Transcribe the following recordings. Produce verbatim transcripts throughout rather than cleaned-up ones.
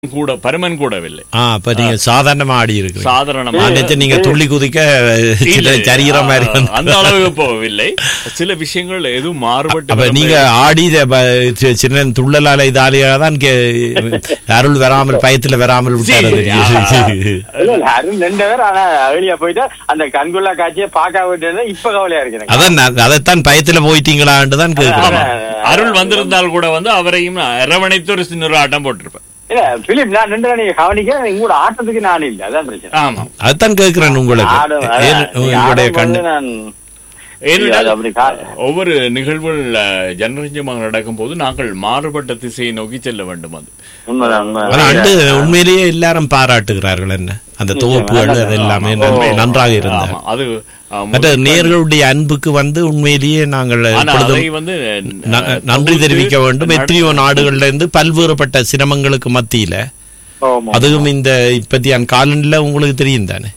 கூட பருமன் கூடவில்லை. அப்ப நீங்க சாதாரணமா ஆடி இருக்கு. சாதாரணமா நீங்க துள்ளி குதிக்க சரிகிற மாதிரி அந்த அளவுக்கு போகவில்லை. சில விஷயங்கள் எதுவும் மாறுபட்டு. அப்ப நீங்க ஆடி சின்ன துள்ளலால இதாலியா தான் அருள் வராமல் பயத்துல வராமல் விட்டாரு. அருள் ரெண்டு பேர் ஆனா வெளியா போயிட்டு அந்த கண்குள்ளா காட்சியை பார்க்க விட்டு இப்ப கவலையா இருக்கு. அதான் அதைத்தான் பயத்துல போயிட்டீங்களான்னு தான் கேட்கிறேன். அருள் வந்திருந்தால் கூட வந்து அவரையும் அரவணைத்து ஒரு சின்ன ஆட்டம் போட்டிருப்பேன். இல்ல பிலிப் நான் ரெண்டு நீங்க கவனிக்க உங்களோட ஆட்டத்துக்கு நான் இல்ல, அதான் பிரச்சனை. ஆமா அதான் கேட்கிறேன் உங்களுக்கு. உங்களுடைய கண்டு ஒவ்வொரு நிகழ்வுகள் ஜனரஞ்சமாக நடக்கும் போது நாங்கள் மாறுபட்ட திசையை நோக்கி செல்ல வேண்டும். அது உண்மையிலேயே எல்லாரும் பாராட்டுகிறார்கள். என்ன அந்த தொகுப்புகள் அது எல்லாமே நன்றாக இருந்தது. அது மற்ற நேர்களுடைய அன்புக்கு வந்து உண்மையிலேயே நாங்கள் வந்து நன்றி தெரிவிக்க வேண்டும். எத்தனையோ நாடுகள்ல இருந்து பல்வேறுபட்ட சிரமங்களுக்கு மத்தியில, அதுவும் இந்த இப்பத்திய காலநிலை உங்களுக்கு தெரியும் தானே.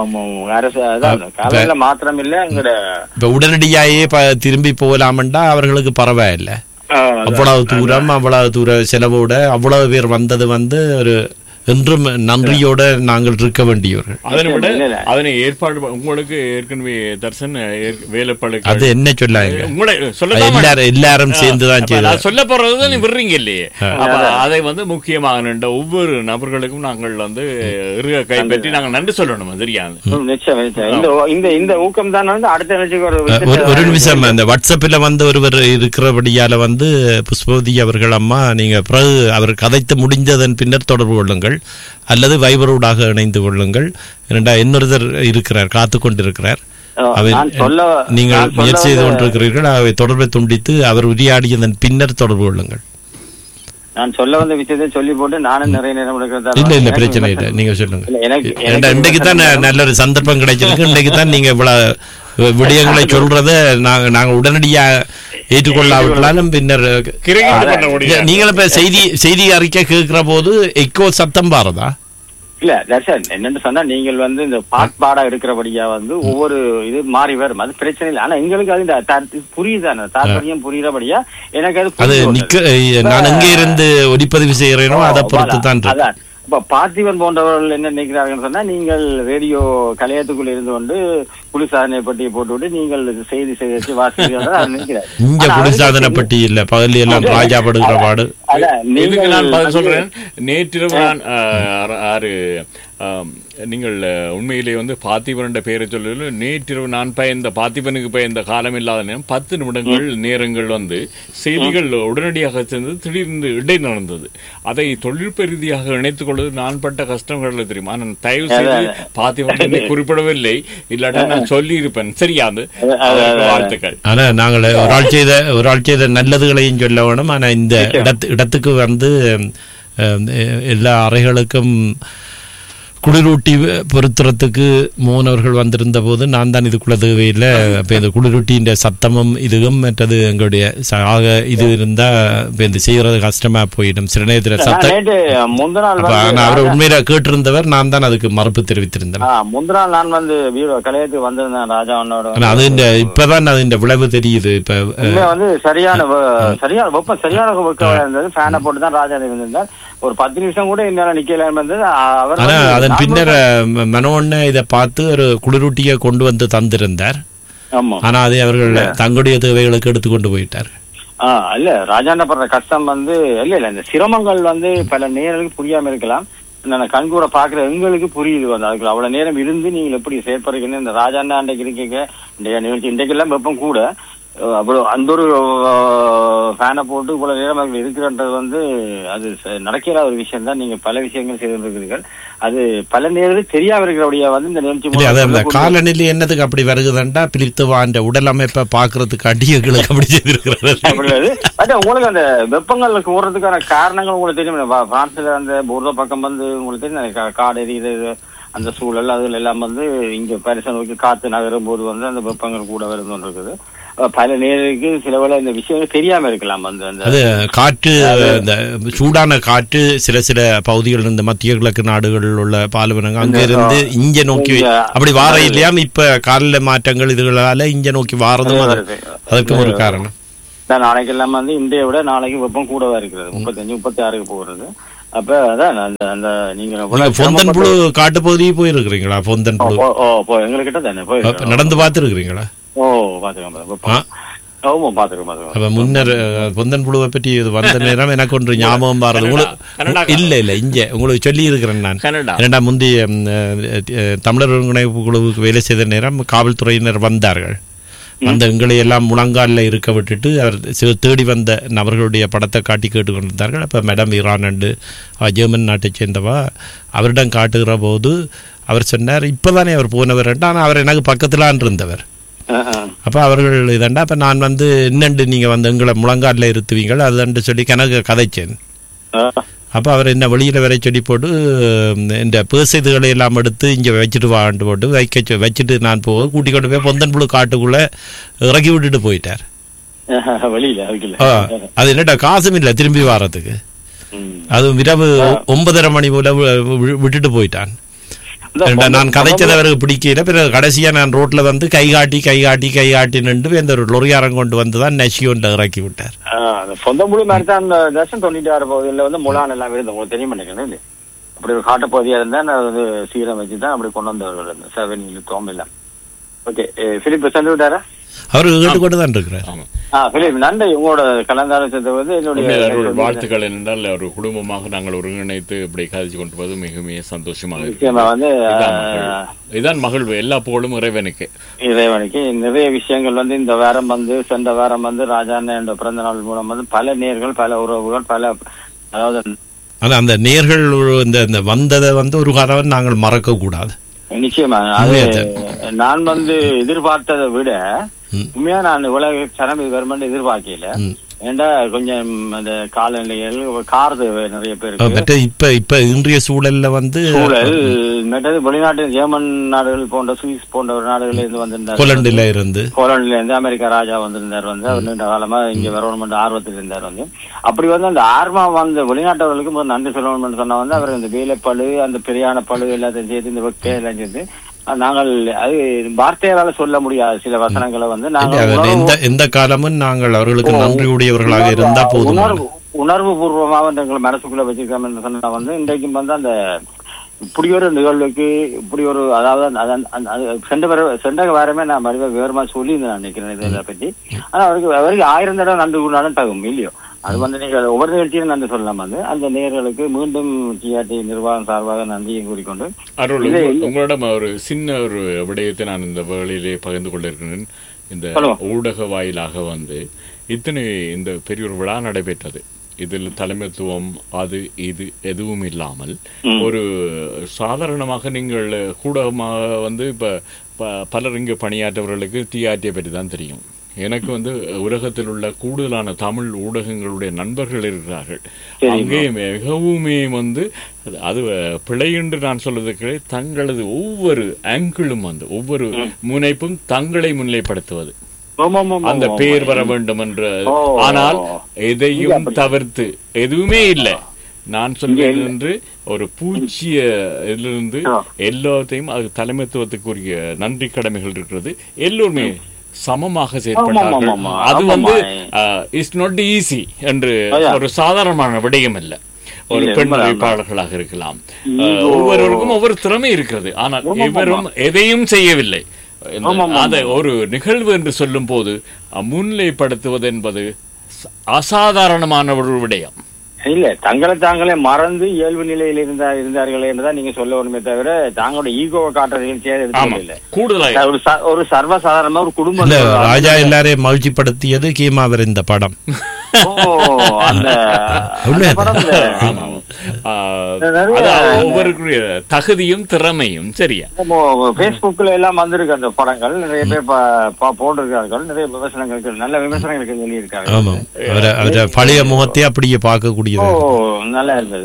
மாத்திரம் இல்ல இப்ப உடனடியாயே திரும்பி போகலாம்டா அவர்களுக்கு பரவாயில்லை. அவ்வளவு தூரம் அவ்வளவு தூர செலவோட அவ்வளவு பேர் வந்தது வந்து ஒரு என்றும் நன்றியோட நாங்கள் இருக்க வேண்டியவர்கள். அதனை விட அதனை ஏற்பாடு உங்களுக்கு ஏற்கனவே தர்சன் வேலைப்பாடு அது என்ன சொல்லாங்க எல்லாரும் எல்லாரும் சேர்ந்துதான் செய்யலாம் சொல்ல போறதுதான் நீ விடுறீங்க இல்லையே. அதை வந்து முக்கியமாக நின்ற ஒவ்வொரு நபர்களுக்கும் நாங்கள் வந்து இருக கைப்பற்றி நாங்கள் நன்றி சொல்லணும். தெரியாது இந்த ஊக்கம் தான் வந்து அடுத்த ஒரு நிமிஷம் அந்த வாட்ஸ்அப்ல வந்து ஒருவர் இருக்கிறபடியால வந்து புஷ்பவதி அவர்கள் அம்மா நீங்க பிறகு அவர் கதைத்து முடிந்ததன் பின்னர் தொடர்பு கொள்ளுங்கள் அல்லது வைபரோடாக இணைந்து கொள்ளுங்கள். இரண்டா இன்னொருத்தர் இருக்கிறார் காத்து கொண்டிருக்கிறார். நீங்கள் முயற்சி செய்து கொண்டிருக்கிறீர்கள். அவை தொடர்பை துண்டித்து அவர் உரையாடியதன் பின்னர் தொடர்பு கொள்ளுங்கள். நான் சொல்ல வந்த விஷயத்தை சொல்லி போட்டு நானும் நிறைய நேரம் இல்ல இல்ல பிரச்சனை இல்லை, நீங்க சொல்லுங்க. இன்றைக்கு தான் நல்ல ஒரு சந்தர்ப்பம் கிடைச்சிருக்கு. இன்றைக்கு தான் நீங்க இவ்வளவு விடயங்களை சொல்றத நாங்க நாங்க உடனடியா ஏற்றுக்கொள்ளாவிட்டாலும் பின்னர் நீங்களும் இப்ப செய்தி செய்தி அறிக்கை கேட்கிற போது எக்கோ சத்தம் பாரதா இல்ல தர்ஷன் என்னன்னு சொன்னா நீங்கள் வந்து இந்த பாட்பாடா இருக்கிறபடியா வந்து ஒவ்வொரு இது மாறி வரும். அது பிரச்சனை இல்லை. ஆனா எங்களுக்கு அது புரியுதானே தாற்பயம் புரியுறபடியா எனக்கு அது அது நிக்க நான் எங்க இருந்து ஒளிப்பதிவு செய்யறேனோ அதை பொறுத்து தான். இப்ப பார்த்திபன் போன்றவர்கள் என்ன நினைக்கிறார்கள் சொன்னா நீங்கள் ரேடியோ கலையத்துக்குள்ள இருந்து கொண்டு குளிர்சாதனை பட்டியை போட்டுவிட்டு நீங்கள் செய்தி செய்தி வாசிக்கிறார். இங்க குளிர்சாதனை பட்டி இல்ல பகல் எல்லாம் ராஜா படுகிற பாடு. நான் பதில் சொல்றேன். நேற்றிரவு நான் ஆறு நீங்கள் உண்மையிலே வந்து பார்த்திபன் பெயரை சொல்ல நேற்றிரவு நான் பயந்த பார்த்திபனுக்கு பயந்த காலம் இல்லாத நேரம் பத்து நிமிடங்கள் நேரங்கள் வந்து செய்திகள் உடனடியாக சேர்ந்தது. திடீர்னு இடை நடந்தது. அதை தொழில்நுட்ப ரீதியாக இணைத்துக் கொள்வது நான் பட்ட கஷ்டங்கள் தெரியுமா. நான் தயவு செய்து பார்த்திபன் குறிப்பிடவில்லை, இல்லாட்டா நான் சொல்லி இருப்பேன். சரியாது வாழ்த்துக்கள். ஆனா நாங்கள் ஒரு ஆள் செய்த ஒரு ஆள் செய்த நல்லதுகளையும் சொல்ல வேணும். ஆனா இந்த இடத்து இடத்துக்கு வந்து எல்லா அறைகளுக்கும் குளிரூட்டி பொருத்துறதுக்கு மூணவர்கள் வந்திருந்த போது நான் தான் இதுக்குள்ள தேவையில்லை. இப்போ இந்த குளிரூட்டின்ற சத்தமும் இதுவும் மற்றது எங்களுடைய ஆக இது இருந்தா இப்போ இந்த செய்யறது கஷ்டமா போயிடும். சில நேரத்தில் சத்தம் அவரை உண்மையில கேட்டிருந்தவர் நான் தான் அதுக்கு மறுப்பு தெரிவித்திருந்தேன். முந்தின நாள் நான் வந்து கலையத்துக்கு வந்திருந்தேன் ராஜாவனோட. அது இந்த இப்பதான் அது இந்த விளைவு தெரியுது. இப்ப வந்து சரியான சரியான வெப்பம் சரியான வெப்பம் இருந்தது. ஃபேனை போட்டு தான் ராஜா வந்திருந்தார். ஒரு பத்து நிமிஷம் கூட என்னால நிக்கல இருந்தது. அதன் பின்னர் மனோண்ண இதை பார்த்து ஒரு குளிரூட்டியை கொண்டு வந்து தந்திருந்தார். ஆனா அதை அவர்கள் தங்களுடைய தேவைகளுக்கு எடுத்து கொண்டு போயிட்டார். ஆஹ் இல்ல ராஜாண்ட படுற கஷ்டம் வந்து இல்ல இல்ல இந்த சிரமங்கள் வந்து பல நேரங்களுக்கு புரியாம இருக்கலாம். நான் கண்கூட பாக்குற எங்களுக்கு புரியுது. வந்து அதுக்கு அவ்வளவு நேரம் இருந்து நீங்கள் எப்படி செயற்படுறீங்கன்னு இந்த ராஜாண்டா அன்றைக்கு இருக்கீங்க. இன்றைய நிகழ்ச்சி இன்றைக்கு எல்லாம் வெப்பம் கூட அவ்வளவு அந்த ஒரு ஃபேனை போட்டு இவ்வளவு நேரம் இருக்கிறன்றது வந்து அது நடக்கிற ஒரு விஷயம் தான். நீங்க பல விஷயங்கள் செய்திருக்கிறீர்கள். அது பல நேரம் தெரியாம இருக்கிறபடியா வந்து இந்த நிகழ்ச்சி காலநிலை என்னதுக்கு அப்படி வருகுதுண்டா பிலித்துவான் உடல் அமைப்பை பாக்குறதுக்கு அடியங்களுக்கு அப்படி செய்திருக்கிறது. உங்களுக்கு அந்த வெப்பங்களுக்கு ஓடுறதுக்கான காரணங்கள் உங்களுக்கு தெரியும். பிரான்ஸ்ல அந்த போர்தோ பக்கம் வந்து உங்களுக்கு தெரியும் காடு எரியுது அந்த சூழல் அதுல எல்லாம் வந்து இங்க பரிசு நோக்கி காத்து நகரும் போது வந்து அந்த வெப்பங்கள் கூட வருதுன்னு இருக்குது. பல நேருக்கு சில வேளை இந்த விஷயங்கள் தெரியாம இருக்கலாம். அது காற்று இந்த சூடான காற்று சில சில பகுதிகள் இருந்து மத்திய கிழக்கு நாடுகளில் உள்ள பாலைவனங்கள் அங்க இருந்து இங்க நோக்கி அப்படி வார இல்லையாம இப்ப கால மாற்றங்கள் இதுகளால இங்க நோக்கி வாரதும் அதற்கு ஒரு காரணம். நாளைக்கு எல்லாம் வந்து இந்தியை விட நாளைக்கு வெப்பம் கூடவா இருக்கிறது. முப்பத்தஞ்சு முப்பத்தி ஆறுக்கு போகிறது. அப்ப அதான் அந்த அந்த நீங்க பொந்தன் புழு காட்டு பகுதியே போயிருக்கிறீங்களா? பொந்தன் புழு எங்ககிட்ட தானே போய் நடந்து பார்த்துருக்கிறீங்களா? ஓ பாத்துக்கோங்க. ஆமா பாத்துக்கோங்க பாத்துக்கோங்க. அப்ப முன்னர் பொந்தன் புழுவை பற்றி வந்த நேரம் எனக்கு ஒன்று ஞாபகம் வர்றது. உங்களுக்கு இல்ல இல்ல இங்க உங்களுக்கு சொல்லி இருக்கிறேன் நான். இரண்டாம் முந்தைய தமிழர் ஒருங்கிணைப்பு குழுவுக்கு வேலை செய்த நேரம் காவல்துறையினர் வந்தார்கள். அந்த எங்களை எல்லாம் முழங்காலில் இருக்க விட்டுட்டு அவர் தேடி வந்த நபர்களுடைய படத்தை காட்டி கேட்டுக்கொண்டிருந்தார்கள். அப்போ மேடம் ஈரான் அண்டு ஜெர்மன் நாட்டை சேர்ந்தவா அவரிடம் காட்டுகிற போது அவர் சொன்னார், இப்போதானே அவர் போனவர், ஆனால் அவர் எனக்கு பக்கத்திலான் இருந்தவர். அப்போ அவர்கள் இதண்டா அப்போ நான் வந்து என்னண்டு நீங்கள் வந்து எங்களை முழங்காலில் இருத்துவீங்கள் அதுதான் சொல்லி கணக்கு கதைச்சேன். அப்போ அவர் என்ன வெளியில் வரை சொல்லி போட்டு இந்த பேசைதுகளை எல்லாம் எடுத்து இங்கே வச்சுட்டு வாண்டு போட்டு வைக்க வச்சுட்டு நான் போக கூட்டி கொண்டு போய் பொந்தன் புழு காட்டுக்குள்ளே இறக்கி விட்டுட்டு போயிட்டார். அது என்னடா காசும் இல்லை திரும்பி வாரத்துக்கு. அதுவும் இரவு ஒன்பதரை மணி போல விட்டுட்டு போயிட்டான். நான் கதைச்சதை அவருக்கு பிடிக்கல. பிறகு கடைசியா நான் ரோட்ல வந்து கை காட்டி கை காட்டி கை காட்டி நின்று இந்த ஒரு லொரியாரம் கொண்டு வந்துதான் நெசியோன்ல இறக்கி விட்டார். சொந்த முழு மாதிரி தான் அந்த தர்ஷன் தொண்ணூற்றி ஆறு பகுதியில் வந்து முலான் எல்லாம் இருந்து உங்களுக்கு தெரியும் நினைக்கிறேன். அப்படி ஒரு காட்டு பகுதியா இருந்தா நான் வந்து சீரம் வச்சுதான் அப்படி கொண்டு வந்தவர்கள் செவன் தோம் எல்லாம். ஓகே பிலிப் சென்று விட்டாரா? அவரு கேட்டுக்கொண்டு தான் இருக்கிறார். நன்றி உங்களோட கலந்தாலோசனை வந்து என்னுடைய வாழ்த்துக்கள் என்றால் ஒரு குடும்பமாக நாங்கள் ஒருங்கிணைத்து இப்படி கதைச்சு கொண்டு போது மிக சந்தோஷமாக வந்து இதான் மகிழ்வு. எல்லா புகழும் இறைவனுக்கு இறைவனுக்கு. நிறைய விஷயங்கள் வந்து இந்த வாரம் வந்து சென்ற வாரம் வந்து ராஜாண்ண என்ற பிறந்த நாள் மூலம் வந்து பல நேர்கள் பல உறவுகள் பல அதாவது அந்த நேர்கள் இந்த வந்ததை வந்து ஒரு காலம் நாங்கள் மறக்க கூடாது. நிச்சயமா அது நான் வந்து எதிர்பார்த்ததை விட உண்மையா நான் உலக சனம் இது வருமானு எதிர்பார்க்கல. ஏண்டா கொஞ்சம் அந்த காலநிலைகள் கார் தேவை நிறைய பேருக்கு. இப்ப இப்ப இன்றைய சூழல்ல வந்து சூழல் மற்றது வெளிநாட்டு ஜெர்மன் நாடுகள் போன்ற சுவிஸ் போன்ற நாடுகள்ல இருந்து வந்திருந்தார். போலண்டுல இருந்து போலண்டுல இருந்து அமெரிக்கா ராஜா வந்திருந்தார். வந்து அவர் நீண்ட காலமா இங்க வரணும் ஆர்வத்தில் இருந்தார். வந்து அப்படி வந்து அந்த ஆர்வம் வந்த வெளிநாட்டவர்களுக்கு நன்றி சொல்லணும்னு சொன்னா வந்து அவர் இந்த வேலைப்பழு அந்த பிரியாண பழு எல்லாத்தையும் சேர்த்து இந்த வெக்கை எல்லாம் சேர்த்து நாங்கள் அது வார்த்தையால சொல்ல முடியாது சில வசனங்களை வந்து நாங்கள் எந்த காலமும் நாங்கள் அவர்களுக்கு நன்றியுடையவர்களாக இருந்தா போதும். உணர்வு பூர்வமாக எங்களை மனசுக்குள்ள வச்சிருக்கோம் சொன்னா வந்து இன்றைக்கும் வந்து அந்த இப்படி ஒரு நிகழ்வுக்கு இப்படி ஒரு அதாவது சென்ற வர சென்ற வாரமே நான் மறுபடியும் விவரமா சொல்லி நான் நினைக்கிறேன் இதை பற்றி. ஆனா அவருக்கு அவருக்கு ஆயிரம் தடவை நன்றி கூடாலும் தகும் இல்லையோ. அது வந்து நீங்கள் ஒவ்வொரு நிகழ்ச்சியும் நன்றி சொல்லலாம். வந்து அந்த நேயர்களுக்கு மீண்டும் டிஆர்டி நிர்வாகம் சார்பாக நன்றியை கூறிக்கொண்டு உங்களிடம் ஒரு சின்ன ஒரு விடயத்தை நான் இந்த வேளையிலே பகிர்ந்து கொண்டிருக்கிறேன். இந்த ஊடக வாயிலாக வந்து இத்தனை இந்த பெரிய ஒரு விழா நடைபெற்றது. இதில் தலைமைத்துவம் அது இது எதுவும் இல்லாமல் ஒரு சாதாரணமாக நீங்கள் ஊடகமாக வந்து இப்ப பலர் இங்கு பணியாற்றவர்களுக்கு டிஆர்டியை பற்றி தான் தெரியும். எனக்கு வந்து உலகத்தில் உள்ள கூடுதலான தமிழ் ஊடகங்களுடைய நண்பர்கள் இருக்கிறார்கள். அங்கே மிகவுமே வந்து அது பிழை என்று நான் சொல்வதற்கு தங்களது ஒவ்வொரு ஆங்கிளும் வந்து ஒவ்வொரு முனைப்பும் தங்களை முன்னிலைப்படுத்துவது அந்த பேர் வர வேண்டும் என்று. ஆனால் எதையும் தவிர்த்து எதுவுமே இல்லை. நான் சொல்வது என்று ஒரு பூச்சிய இதிலிருந்து எல்லாத்தையும் அது தலைமைத்துவத்துக்குரிய நன்றி கடமைகள் இருக்கிறது. எல்லோருமே சமமாக செயல்பட்டார்கள். அது வந்து இட்ஸ் நாட் ஈஸி என்று ஒரு சாதாரணமான விடயம் அல்ல. ஒரு பெண் வேட்பாளர்களாக இருக்கலாம். ஒவ்வொருவருக்கும் ஒவ்வொரு திறமை இருக்கிறது. ஆனால் இவரும் எதையும் செய்யவில்லை. அதை ஒரு நிகழ்வு என்று சொல்லும் போது முன்னிலைப்படுத்துவது என்பது அசாதாரணமான ஒரு விடயம் இல்ல. தங்களை தாங்களே மறந்து இயல்பு நிலையில் இருந்தா இருந்தார்களே என்றுதான் நீங்க சொல்ல வேணுமே தவிர தாங்களோட ஈகோவை காட்டுற நிகழ்ச்சியாக கூடுதலாக ஒரு சர்வசாதாரணமா ஒரு குடும்பம். ராஜா எல்லாரையும் மகிழ்ச்சிப்படுத்தியது கீமாவர் இந்த படம். ஒவ்வொருடைய தகுதியும் திறமையும் சரியா பேஸ்புக்ல எல்லாம் வந்திருக்கு அந்த படங்கள். நிறைய பேர் போட்டிருக்கார்கள். நிறைய விமர்சனங்கள் நல்ல விமர்சனங்களுக்கு சொல்லியிருக்காங்க. பழைய முகத்தை அப்படியே பார்க்கக்கூடிய நல்லா இருந்தது.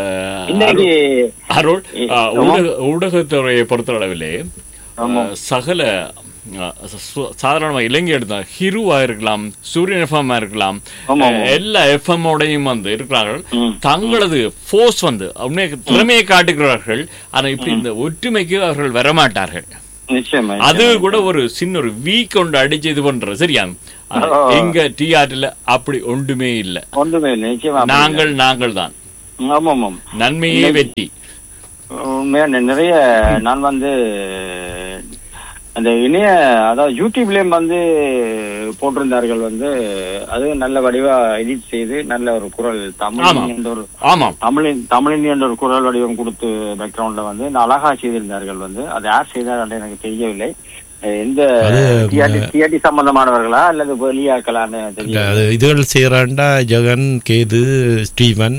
ஊடகத்துறையை பொறுத்தளவிலே சகல சாதாரணமாக இலங்கை எடுத்தா ஹிருவா இருக்கலாம், சூரியன் எஃப்எம் இருக்கலாம், எல்லா எஃப்எம் ஓடையும் வந்து இருக்கிறார்கள். தங்களது போர்ஸ் வந்து உண்மையை திறமையை காட்டுகிறார்கள். ஆனா இப்படி இந்த ஒற்றுமைக்கு அவர்கள் வரமாட்டார்கள். அது கூட ஒரு சின்ன ஒரு வீக் ஒன்று அடிச்சு இது பண்ற சரியா. எங்க டிஆர்டில அப்படி ஒன்றுமே இல்லை. நாங்கள் நாங்கள் தான் ஆமா ஆமாம், நன்மையே வெற்றி. உண்மையா நிறைய நான் வந்து அந்த இணைய அதாவது யூடியூப்லயும் வந்து போட்டிருந்தார்கள் வந்து அது நல்ல வடிவா எடிட் செய்து நல்ல ஒரு குரல் தமிழ் என்ற ஒரு தமிழின் தமிழின் என்ற ஒரு குரல் வடிவம் கொடுத்து பேக்ரவுண்ட்ல வந்து அழகா செய்திருந்தார்கள் வந்து அது யார் செய்தார்கள் எனக்கு தெரியவில்லை. எந்த தியேட்டி சம்பந்தமானவர்களா அல்லது வெளியாக்கலான்னு தெரியல. இதுகள் செய்யறாண்டா ஜெகன் கேது ஸ்டீவன்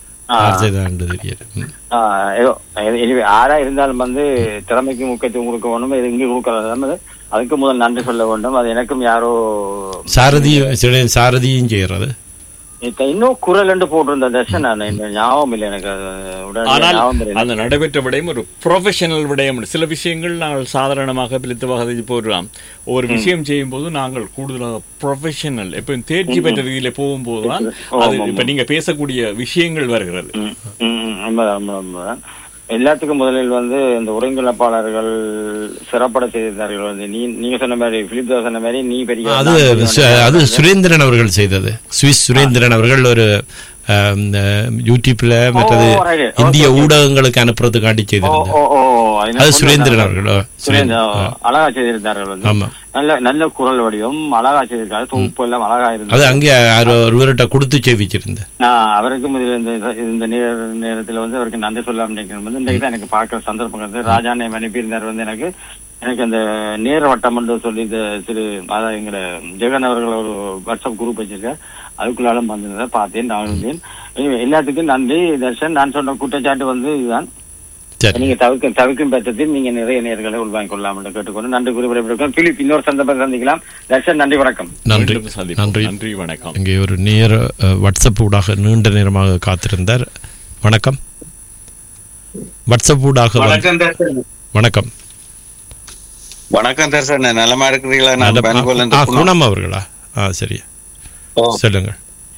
ஆரா இருந்தாலும் வந்து திறமைக்கு முக்கியத்துவம் கொடுக்க வேண்டும். இது இங்கே கொடுக்கறது அதுக்கு முதல் நன்றி சொல்ல வேண்டும். அது எனக்கும் யாரோ சாரதியும் சாரதியும் செய்யறது இன்னும் குரல் என்று போட்டிருந்த தர்ஷன் ஞாபகம் இல்லை எனக்கு. அந்த நடைபெற்ற விடயம் ஒரு ப்ரொஃபஷனல் விடயம். சில விஷயங்கள் நாங்கள் சாதாரணமாக பிளித்தவாக போடுறோம். ஒரு விஷயம் செய்யும் போது நாங்கள் கூடுதலாக ப்ரொஃபஷனல் எப்ப தேர்ச்சி பெற்ற ரீதியில போகும்போது தான் அது இப்ப நீங்க பேசக்கூடிய விஷயங்கள் வருகிறது. எல்லாத்துக்கும் முதலில் வந்து இந்த ஒருங்கிணைப்பாளர்கள் சிறப்பட செய்திருந்தார்கள் வந்து நீ நீங்க சொன்ன மாதிரி பிலிப் தாஸ் சொன்ன மாதிரி நீ பெரிய அது அது சுரேந்திரன் அவர்கள் செய்தது. சுவிஸ் சுரேந்திரன் அவர்கள் ஒரு யூடியூப்ல மற்றது இந்திய ஊடகங்களுக்கு அனுப்புறதுக்காண்டி செய்திருந்தார். அது சுரேந்திரன் அவர்கள் அழகா செய்திருந்தார்கள் வந்து நல்ல நல்ல குரல் வடிவம் அழகா செய்திருக்காரு. தொகுப்பு எல்லாம் அழகா இருந்தது. அது அங்கே ஒருவர்கிட்ட கொடுத்து சேவிச்சிருந்தேன். அவருக்கும் இந்த நேரத்துல வந்து அவருக்கு நன்றி சொல்லாம வந்து இன்றைக்கு தான் எனக்கு பார்க்கிற சந்தர்ப்பம் வந்து ராஜானை அனுப்பியிருந்தார் வந்து எனக்கு எனக்கு அந்த நேர வட்டம் என்று சொல்லி இந்த திரு அதான் எங்களை ஜெகன் அவர்கள் ஒரு வாட்ஸ்அப் குரூப் வச்சிருக்கார். அதுக்குள்ளாலும் வந்திருந்ததை பார்த்தேன். நான் இருந்தேன். எல்லாத்துக்கும் நன்றி தர்ஷன். நான் சொன்ன குற்றச்சாட்டு வந்து இதுதான். நீங்க தவிர்க்க தவிர்க்கும் பட்சத்தில் நீங்க நிறைய நேர்களை உள்வாங்கிக் கொள்ளலாம் என்று கேட்டுக்கொண்டு நன்றி குறிப்பிட பிலிப் இன்னொரு சந்தர்ப்பம் சந்திக்கலாம். தர்ஷன் நன்றி வணக்கம். நன்றி நன்றி நன்றி வணக்கம். இங்கே ஒரு நேர வாட்ஸ்அப் ஊடாக நீண்ட நேரமாக காத்திருந்தார். வணக்கம். வாட்ஸ்அப் ஊடாக வணக்கம். வணக்கம் தர்ஷன், நலமா இருக்கிறீங்களா? குணம் அவர்களா? ஆ சரியா சொல்லுங்க.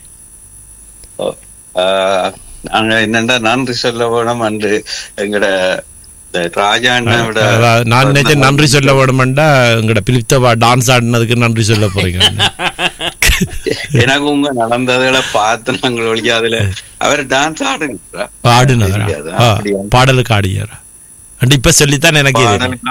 நாங்க என்னண்டா நன்றி சொல்ல வேணும் என்று எங்கட ராஜாண்ணோட நான் நினைச்சேன் நன்றி சொல்ல வேணும்டா எங்கட பிலிப்தவா டான்ஸ் ஆடினதுக்கு நன்றி சொல்ல போறீங்க. எனக்கு உங்க நடந்ததுல பார்த்து நாங்கள் ஒழிக்க அதுல அவர் டான்ஸ் ஆடுங்க ஆடுனதா பாடலுக்கு ஆடியாரா இப்ப சொல்லித்தான் எனக்கு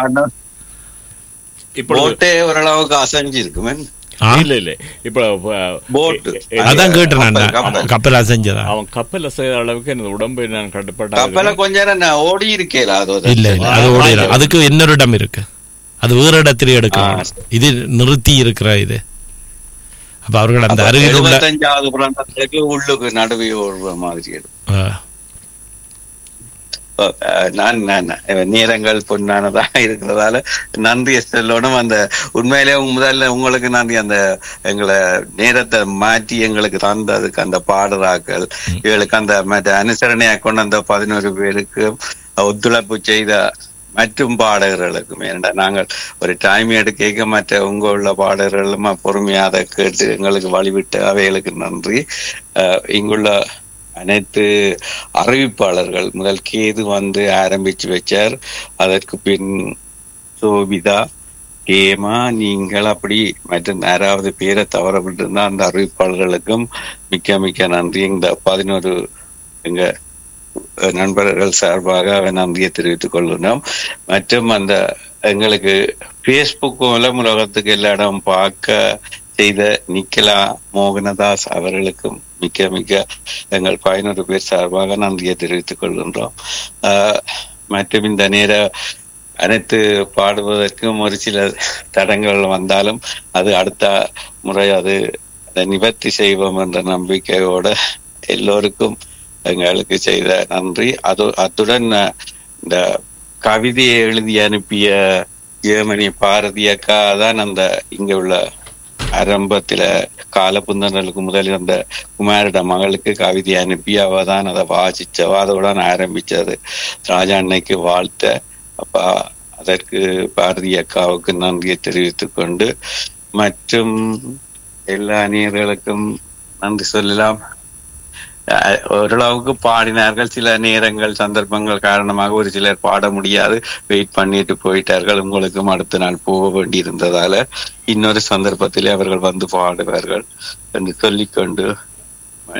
போட்டே ஓரளவுக்கு அசைஞ்சு இருக்குமே. இல்ல இல்ல இப்ப அதான் கேட்டேன் கப்பல் அசைஞ்சதா அவன் கப்பல் அசைற அளவுக்கு எனது உடம்பு நான் கட்டுப்பட்ட கப்பல கொஞ்ச நேரம் ஓடி இருக்கேன். இல்ல இல்ல அது ஓடி அதுக்கு இன்னொரு இடம் இருக்கு. அது வேற இடத்துல எடுக்கணும். இது நிறுத்தி இருக்கிற இது. அப்ப அவர்கள் அந்த அருகில் உள்ள இருபத்தஞ்சாவது பிறந்ததுக்கு உள்ளுக்கு நடுவே ஓடுற மாதிரி நான் நேரங்கள் பொன்னானதாக இருக்கிறதால நன்றி செல்லணும். அந்த உண்மையிலே முதல்ல உங்களுக்கு நன்றி. அந்த எங்களை நேரத்தை மாற்றி எங்களுக்கு தந்ததுக்கு அந்த பாடுறாக்கள் இவளுக்கு அந்த மற்ற அனுசரணையா கொண்டு அந்த பதினோரு பேருக்கு ஒத்துழைப்பு செய்த மற்றும் பாடகர்களுக்கும். ஏன்னா நாங்கள் ஒரு டைம் எடுக்க மற்ற உங்க உள்ள பாடகர்களும் பொறுமையா அதை கேட்டு எங்களுக்கு வழிவிட்டு அவைகளுக்கு நன்றி. இங்குள்ள அனைத்து அறிவிப்பாளர்கள் முதல் கேது வந்து ஆரம்பிச்சு வச்சார். அதற்கு பின் சோபிதா கேமா நீங்கள் அப்படி மற்றும் யாராவது பேரை தவற விட்டுருந்தா அந்த அறிவிப்பாளர்களுக்கும் மிக்க மிக்க நன்றி. இந்த பதினோரு எங்க நண்பர்கள் சார்பாக நன்றியை தெரிவித்துக் கொள்கிறோம். மற்றும் அந்த எங்களுக்கு பேஸ்புக் மூலம் உலகத்துக்கு எல்லா இடம் பார்க்க செய்த நிக்கலா மோகனதாஸ் அவர்களுக்கும் மிக்க மிக்க எங்கள் பதினோரு பேர் சார்பாக நன்றியை தெரிவித்துக் கொள்கின்றோம். ஆஹ் மற்றும் இந்த நேர அனைத்து பாடுவதற்கும் ஒரு சில தடங்கள் வந்தாலும் அது அடுத்த முறை அது அதை நிவர்த்தி செய்வோம் என்ற நம்பிக்கையோட எல்லோருக்கும் எங்களுக்கு செய்த நன்றி. அது அத்துடன் இந்த கவிதையை எழுதி அனுப்பிய ஜெர்மனி பாரதி அக்கா தான் அந்த இங்க உள்ள ஆரம்பத்துல காலப்புந்தர்களுக்கு முதலில் அந்த குமாரிட மகளுக்கு கவிதை அனுப்பி அவ தான் அதை வாசிச்சவா. அதோட ஆரம்பிச்சது ராஜா அன்னைக்கு வாழ்த்த. அப்ப அதற்கு பாரதி அக்காவுக்கு நன்றியை தெரிவித்துக் கொண்டு மற்றும் எல்லா நேயர்களுக்கும் நன்றி சொல்லலாம். ஓரளவுக்கு பாடினார்கள். சில நேரங்கள் சந்தர்ப்பங்கள் காரணமாக ஒரு சிலர் பாட முடியாது, வெயிட் பண்ணிட்டு போயிட்டார்கள். உங்களுக்கும் அடுத்த நாள் போக வேண்டி இருந்ததால இன்னொரு சந்தர்ப்பத்திலே அவர்கள் வந்து பாடுவார்கள் என்று சொல்லிக்கொண்டு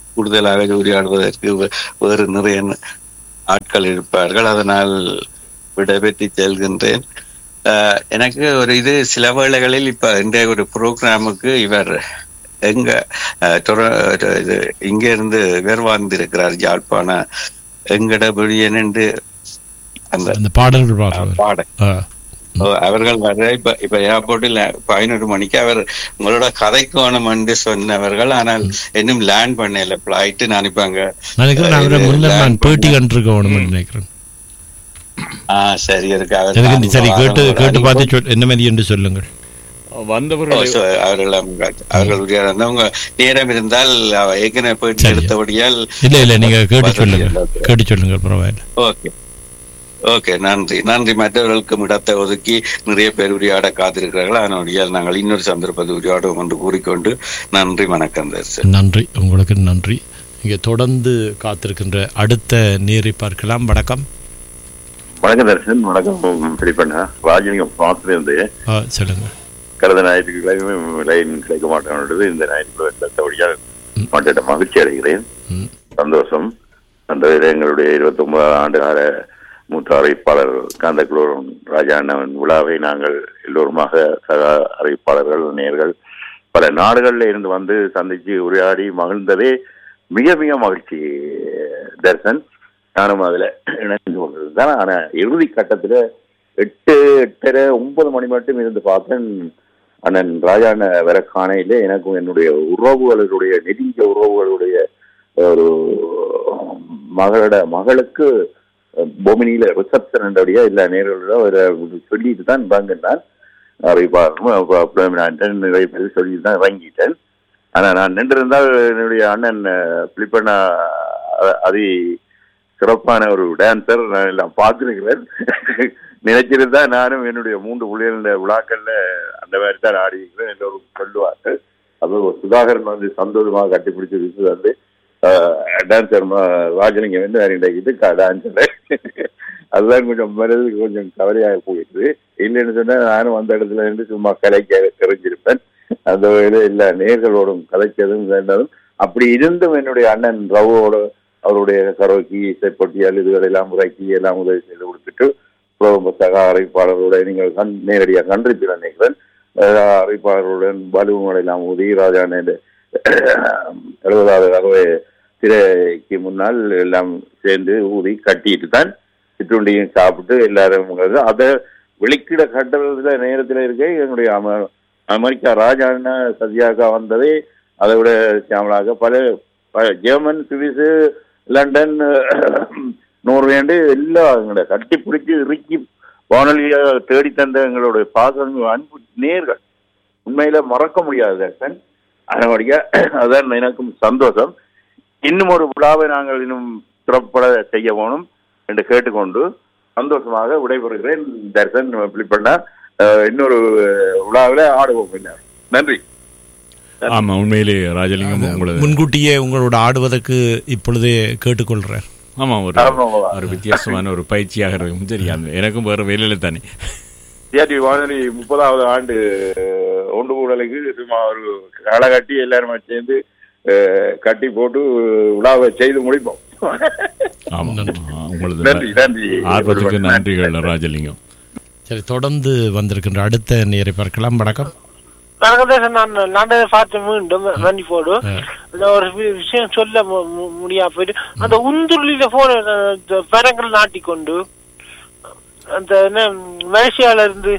கூடுதலாக உரையாடுவதற்கு வேறு நிறைய ஆட்கள் இருப்பார்கள். அதனால் விடைபெற்று செல்கின்றேன். எனக்கு ஒரு இது சில வேளைகளில் இப்ப இன்றைய ஒரு புரோகிராமுக்கு இவர் எங்க இது இங்க இருந்து இவர் வாழ்ந்திருக்கிறார் யாழ்ப்பாண எங்கடபுரியன் என்று அந்த பாடல் பாட அவர்கள் வர இப்ப இப்ப ஏர்போர்ட்டில் பதினொரு மணிக்கு அவர் உங்களோட கதைக்கு வேணும் என்று சொன்னவர்கள். ஆனால் இன்னும் லேண்ட் பண்ணல பிளைட். நான் இப்ப அங்க பேட்டி கண்டிருக்கணும் நினைக்கிறேன். ஆஹ் சரி இருக்கு. சரி கேட்டு கேட்டு பார்த்து என்ன மாதிரி என்று சொல்லுங்கள். வந்தவர்கள் அவர்கள் அவர்கள் அவங்க நேரம் இருந்தால் ஏற்கனவே போயிட்டு எடுத்தபடியால் இல்ல இல்ல நீங்க கேட்டு சொல்லுங்க கேட்டு சொல்லுங்க பரவாயில்ல. ஓகே ஓகே நன்றி நன்றி. மற்றவர்களுக்கும் இடத்தை ஒதுக்கி நிறைய பேர் உரையாட காத்திருக்கிறார்கள். அதனுடைய நாங்கள் இன்னொரு சந்தர்ப்பத்தை உரையாடும் என்று கூறிக்கொண்டு நன்றி வணக்கம் தர்சன். நன்றி உங்களுக்கு நன்றி. இங்கே தொடர்ந்து காத்திருக்கின்ற அடுத்த நேரை பார்க்கலாம். வணக்கம். வணக்கம் தர்சன். வணக்கம் பிரிப்பண்ணா ராஜலிங்கம் பார்த்துலேருந்து சொல்லுங்க. கடந்த ஞாயிற்றுக்கிழமை லைன் கிடைக்க மாட்டேன். இந்த ஞாயிற்றுக்கிழமை மாட்ட மகிழ்ச்சி அடைகிறேன். சந்தோஷம். அந்த எங்களுடைய இருபத்தி ஒன்பதாம் ஆண்டு கால மூத்த அறிவிப்பாளர் காந்தகுலூரன் ராஜா அண்ணன் விழாவை நாங்கள் எல்லோருமாக சக அறிவிப்பாளர்கள் நேயர்கள் பல நாடுகளில் இருந்து வந்து சந்திச்சு உரையாடி மகிழ்ந்ததே மிக மிக மகிழ்ச்சி தர்சன். நானும் அதுல இணைந்து கொண்டிருந்தேன். ஆனா இறுதி கட்டத்துல எட்டு எட்டரை ஒன்பது மணி மட்டும் இருந்து பார்த்தேன். அண்ணன் ராஜாண்ண வர காணையில எனக்கும் என்னுடைய உறவுகளுடைய நெருங்கிய உறவுகளுடைய ஒரு மகளோட மகளுக்கு பொமினியில ரிசப்ஷன் என்றபடியா இல்ல நேர்களோட சொல்லிட்டு தான் வாங்கினான். நிறைய பேர் சொல்லிட்டு தான் வாங்கிட்டேன். ஆனா நான் நின்றிருந்தால் என்னுடைய அண்ணன் பிலிப்பண்ணா அதி சிறப்பான ஒரு டான்சர் நான் எல்லாம் பார்த்துருக்கிறேன். நினைச்சிருந்தா நானும் என்னுடைய மூன்று புள்ளிகள விழாக்கள்ல அந்த மாதிரி தான் ஆடி இருக்கிறேன் எல்லோரும் சொல்லுவார்கள். அது சுதாகரன் வந்து சந்தோஷமாக கட்டிப்பிடிச்சு விசு வந்து டான்சர் ராஜலிங்கம் வந்து இன்றைக்கு டான்ஸர். அதுதான் கொஞ்சம் மனதுக்கு கொஞ்சம் கவலையாக போயிடுது. இல்லைன்னு சொன்னா நானும் அந்த இடத்துல இருந்து சும்மா கலைக்க தெரிஞ்சிருப்பேன். அந்த வகையில இல்ல நேர்களோடும் கலைச்சதும் வேண்டதும் அப்படி இருந்தும் என்னுடைய அண்ணன் ரவோட அவருடைய கரோக்கி இசைப்பட்டியல் இதுகள் எல்லாம் முறைக்கி எல்லாம் உதவி செய்து கொடுத்துட்டு சக அறிவிப்பாளரோட நீங்கள் கண் நேரடியாக கண்டிருப்பீங்க நினைக்கிறேன். அறிவிப்பாளர்களுடன் பலுவங்களை எல்லாம் ஊதி ராஜான எழுபதாவது அறுவை திரைக்கு முன்னால் எல்லாம் சேர்ந்து ஊதி கட்டிட்டு தான் சிற்றுண்டியும் சாப்பிட்டு எல்லாரும் அதை வெளிக்கிட கட்டுறதுல நேரத்தில் இருக்க என்னுடைய அம அமெரிக்கா ராஜான சத்யாக்கா வந்ததே அதை விட சாமலாக பல ஜெர்மன் சுவிஸ் லண்டன் நோர்வேண்டு எல்லாம் எங்களை கட்டி பிடிச்சி இறுக்கி வானொலியாக தேடி தந்த எங்களுடைய பாசங்கள் அன்பு நேர்கள் உண்மையில மறக்க முடியாது. அதனுடைய அதான் எனக்கும் சந்தோஷம். இன்னும் ஒரு விழாவை நாங்கள் இன்னும் சிறப்பட செய்ய வேணும் என்று கேட்டுக்கொண்டு சந்தோஷமாக விடைபெறுகிறேன். தர்சன் பிலிப்பண்ணா இன்னொரு விழாவில் ஆடுவோம். நன்றி. ஆமா உண்மையிலே ராஜலிங்கம் உங்களோட முன்கூட்டியே உங்களோட ஆடுவதற்கு இப்பொழுதே கேட்டுக்கொள்றேன். ஆமா ஒரு ஒரு வித்தியாசமான ஒரு பயிற்சியாக இருக்கும். தெரியாது எனக்கும் வேற வேலையில தானே சிஆர்டி வானொலி முப்பதாவது ஆண்டு ஒன்று கூடலுக்கு சும்மா ஒரு களை கட்டி எல்லாருமே சேர்ந்து கட்டி போட்டு விழாவை செய்து முடிப்போம். ஆர்வத்துக்கு நன்றிகள் ராஜலிங்கம். சரி தொடர்ந்து வந்திருக்கின்ற அடுத்த நேரை பார்க்கலாம். வணக்கம். நான் லண்டனை பார்த்து மீண்டும் வண்டி போடு ஒரு விஷயம் சொல்ல முடியாம போயிட்டு அந்த உந்துருளில போன பரங்கள் நாட்டிக்கொண்டு அந்த என்ன மலேசியால இருந்து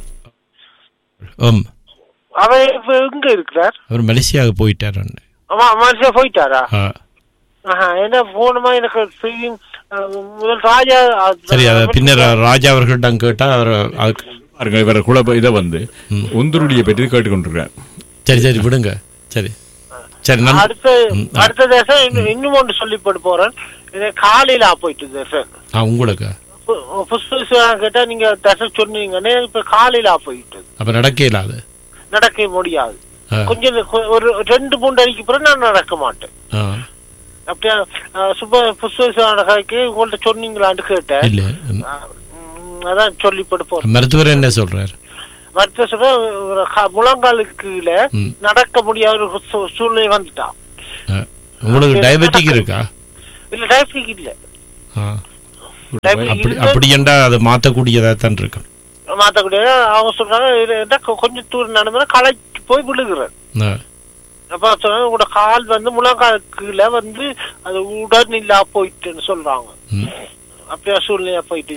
அவர் இப்ப எங்க இருக்கிறார்? அவர் மலேசியாவுக்கு போயிட்டாரு. ஆமா மலேசியா போயிட்டாரா? என்ன போனமா எனக்கு முதல் ராஜா சரி பின்னர் ராஜா அவர்களிடம் கேட்டா அவர் இவர குழப்ப இதை வந்து உந்துருளியை பற்றி கேட்டுக்கொண்டிருக்கிறார். சரி சரி விடுங்க. சரி சரி அடுத்த அடுத்த தேசம் இன்னும் ஒன்று சொல்லிப்பட்டு போறேன். காலையில போயிட்டு தேசம் உங்களுக்கு புஸ்தகம் கேட்டா நீங்க தசை சொன்னீங்கன்னா இப்ப காலையில போயிட்டு அப்ப நடக்க இல்லாது நடக்க முடியாது. கொஞ்சம் ஒரு ரெண்டு மூன்று அடிக்கு பிறகு நான் நடக்க மாட்டேன். அப்படியா சுப புஸ்தக கதைக்கு உங்கள்ட்ட சொன்னீங்களான்னு கேட்டேன். அதான் சொல்லிப்பட்டு போறேன். மருத்துவர் என்ன சொல்றாரு? மருத்துவர் சொல்ற முழங்காலுக்கு நடக்க முடியாத ஒரு சூழ்நிலை வந்துட்டான். உங்களுக்கு டயபெட்டிக் இருக்கா? இல்ல டயபெட்டிக் இல்ல. ஆ. டயபெட்டிக் அப்படி இல்ல. அப்படி என்றா அது மாற்றக்கூடியதாக தான் இருக்கும். மாத்தக்கூடிய அவங்க சொல்றாங்க இது என்ன கொஞ்சம் தூரம் நடந்தா களைச்சு போய் விழுகிறேன். ஆ. அப்ப சொன்னாங்க உங்களோட கால் வந்து முழங்கால் கீழே வந்து அது உடன் இல்லா போயிட்டுன்னு சொல்றாங்க. அப்படியா சூழ்நிலையா போயிட்டு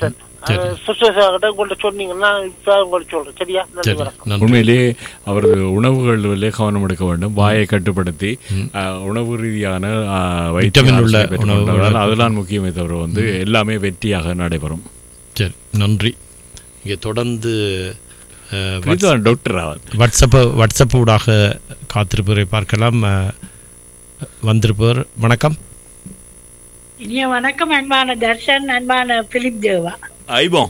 உங்கள்ட்ட சொன்னீங்கன்னா இப்ப உங்களுக்கு சொல்றேன். சரியா? நன்றி, வணக்கம். உண்மையிலேயே அவரது உணவுகளிலே கவனம் எடுக்க வேண்டும். வாயை கட்டுப்படுத்தி உணவு ரீதியான வைட்டமின் உள்ள உணவுகள் அதெல்லாம் முக்கியமே தவிர வந்து எல்லாமே வெற்றியாக நடைபெறும். சரி, நன்றி. இங்கே தொடர்ந்து டாக்டர் வாட்ஸ்அப் வாட்ஸ்அப் ஊடாக காத்திருப்பவரை பார்க்கலாம். வந்திருப்பவர் வணக்கம். இனிய வணக்கம் அன்பான தர்ஷன், அன்பான பிலிப் தேவா. ஐபோம்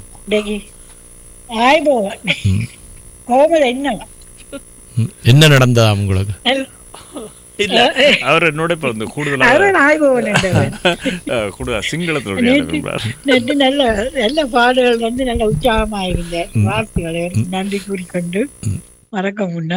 ஐபோம் கோமல் என்ன என்ன நடந்ததா உங்களுக்கு? இல்ல அவர் என்னோட பிறந்து கூடுதலா கூடுதலா சிங்களத்துல நல்ல நல்ல பாடல்கள் வந்து நல்ல உற்சாகமா இருந்த வார்த்தைகளை நன்றி கூறிக்கொண்டு மறக்க முன்ன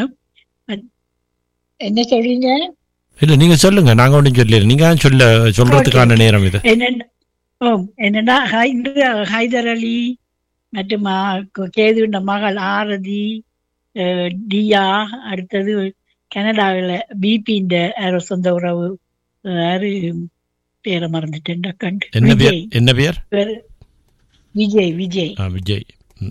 என்ன சொல்றீங்க? இல்ல நீங்க சொல்லுங்க, நாங்க ஒன்றும் சொல்லல, நீங்க சொல்ல சொல்றதுக்கான நேரம் இது. என்னன்னா ஹைதர் அலி மற்றும் கேதுண்ட மகள் ஆரதி, டியா, அடுத்தது கனடாவில் பிபி இந்த யாரோ சொந்த உறவு யாரு பேரை மறந்துட்டேன். கண்டு என்ன பேர்? என்ன பேர்? விஜய். விஜய் விஜய்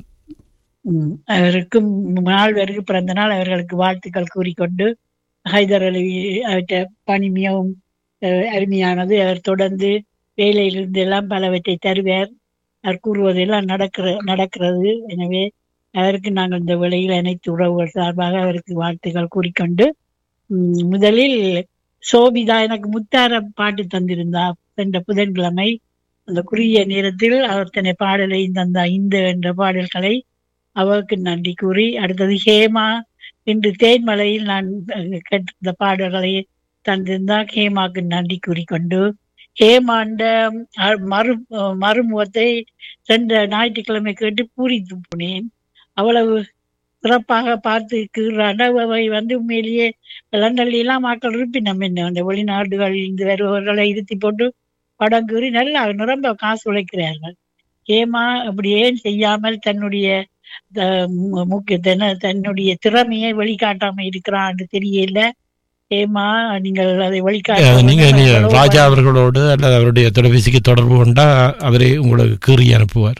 அவருக்கும் நால்வருக்கு பிறந்த நாள், அவர்களுக்கு வாழ்த்துக்கள் கூறிக்கொண்டு ஹைதர் அலி அவற்றை பணி மிகவும் அருமையானது. அவர் தொடர்ந்து வேலையிலிருந்து எல்லாம் பலவற்றை தருவார். அவர் கூறுவதெல்லாம் நடக்கிற நடக்கிறது. எனவே அவருக்கு நாங்கள் இந்த வேளையில் அனைத்து உறவுகள் சார்பாக அவருக்கு வாழ்த்துக்கள் கூறிக்கொண்டு, முதலில் சோபிதா எனக்கு முத்தார பாட்டு தந்திருந்தா சென்ற புதன்கிழமை. அந்த குறுகிய நேரத்தில் அவர் தன்னை பாடலை தந்தா இந்த என்ற பாடல்களை அவருக்கு நன்றி கூறி, அடுத்தது ஹேமா இன்று தேன்மலையில் நான் கேட்டிருந்த பாடல்களை தந்திருந்தா ஹேமாக்கு நன்றி கூறிக்கொண்டு, ஹேமாண்ட மறு மறுமுகத்தை சென்ற ஞாயிற்றுக்கிழமை கேட்டு பூரித்து போனேன். அவ்வளவு சிறப்பாக பார்த்து கீழவை வந்து உண்மையிலேயே லண்டன்லாம் மக்கள் இருப்பினம் என்ன அந்த வெளிநாடுகள் இந்த வருவர்களை இருத்தி போட்டு படம் கூறி நல்லா நிரம்ப காசு உழைக்கிறார்கள். ஏமா அப்படி ஏன் செய்யாமல் தன்னுடைய முக்கிய தன்னுடைய திறமையை வெளிக்காட்டாம இருக்கிறான்னு தெரியல. ஏமா நீங்கள் அதை வெளிக்காட்ட நீங்க ராஜா அவர்களோடு அல்லது அவருடைய தொலைபேசிக்கு தொடர்பு கொண்டா அவரை உங்களுக்கு கீறி அனுப்புவார்.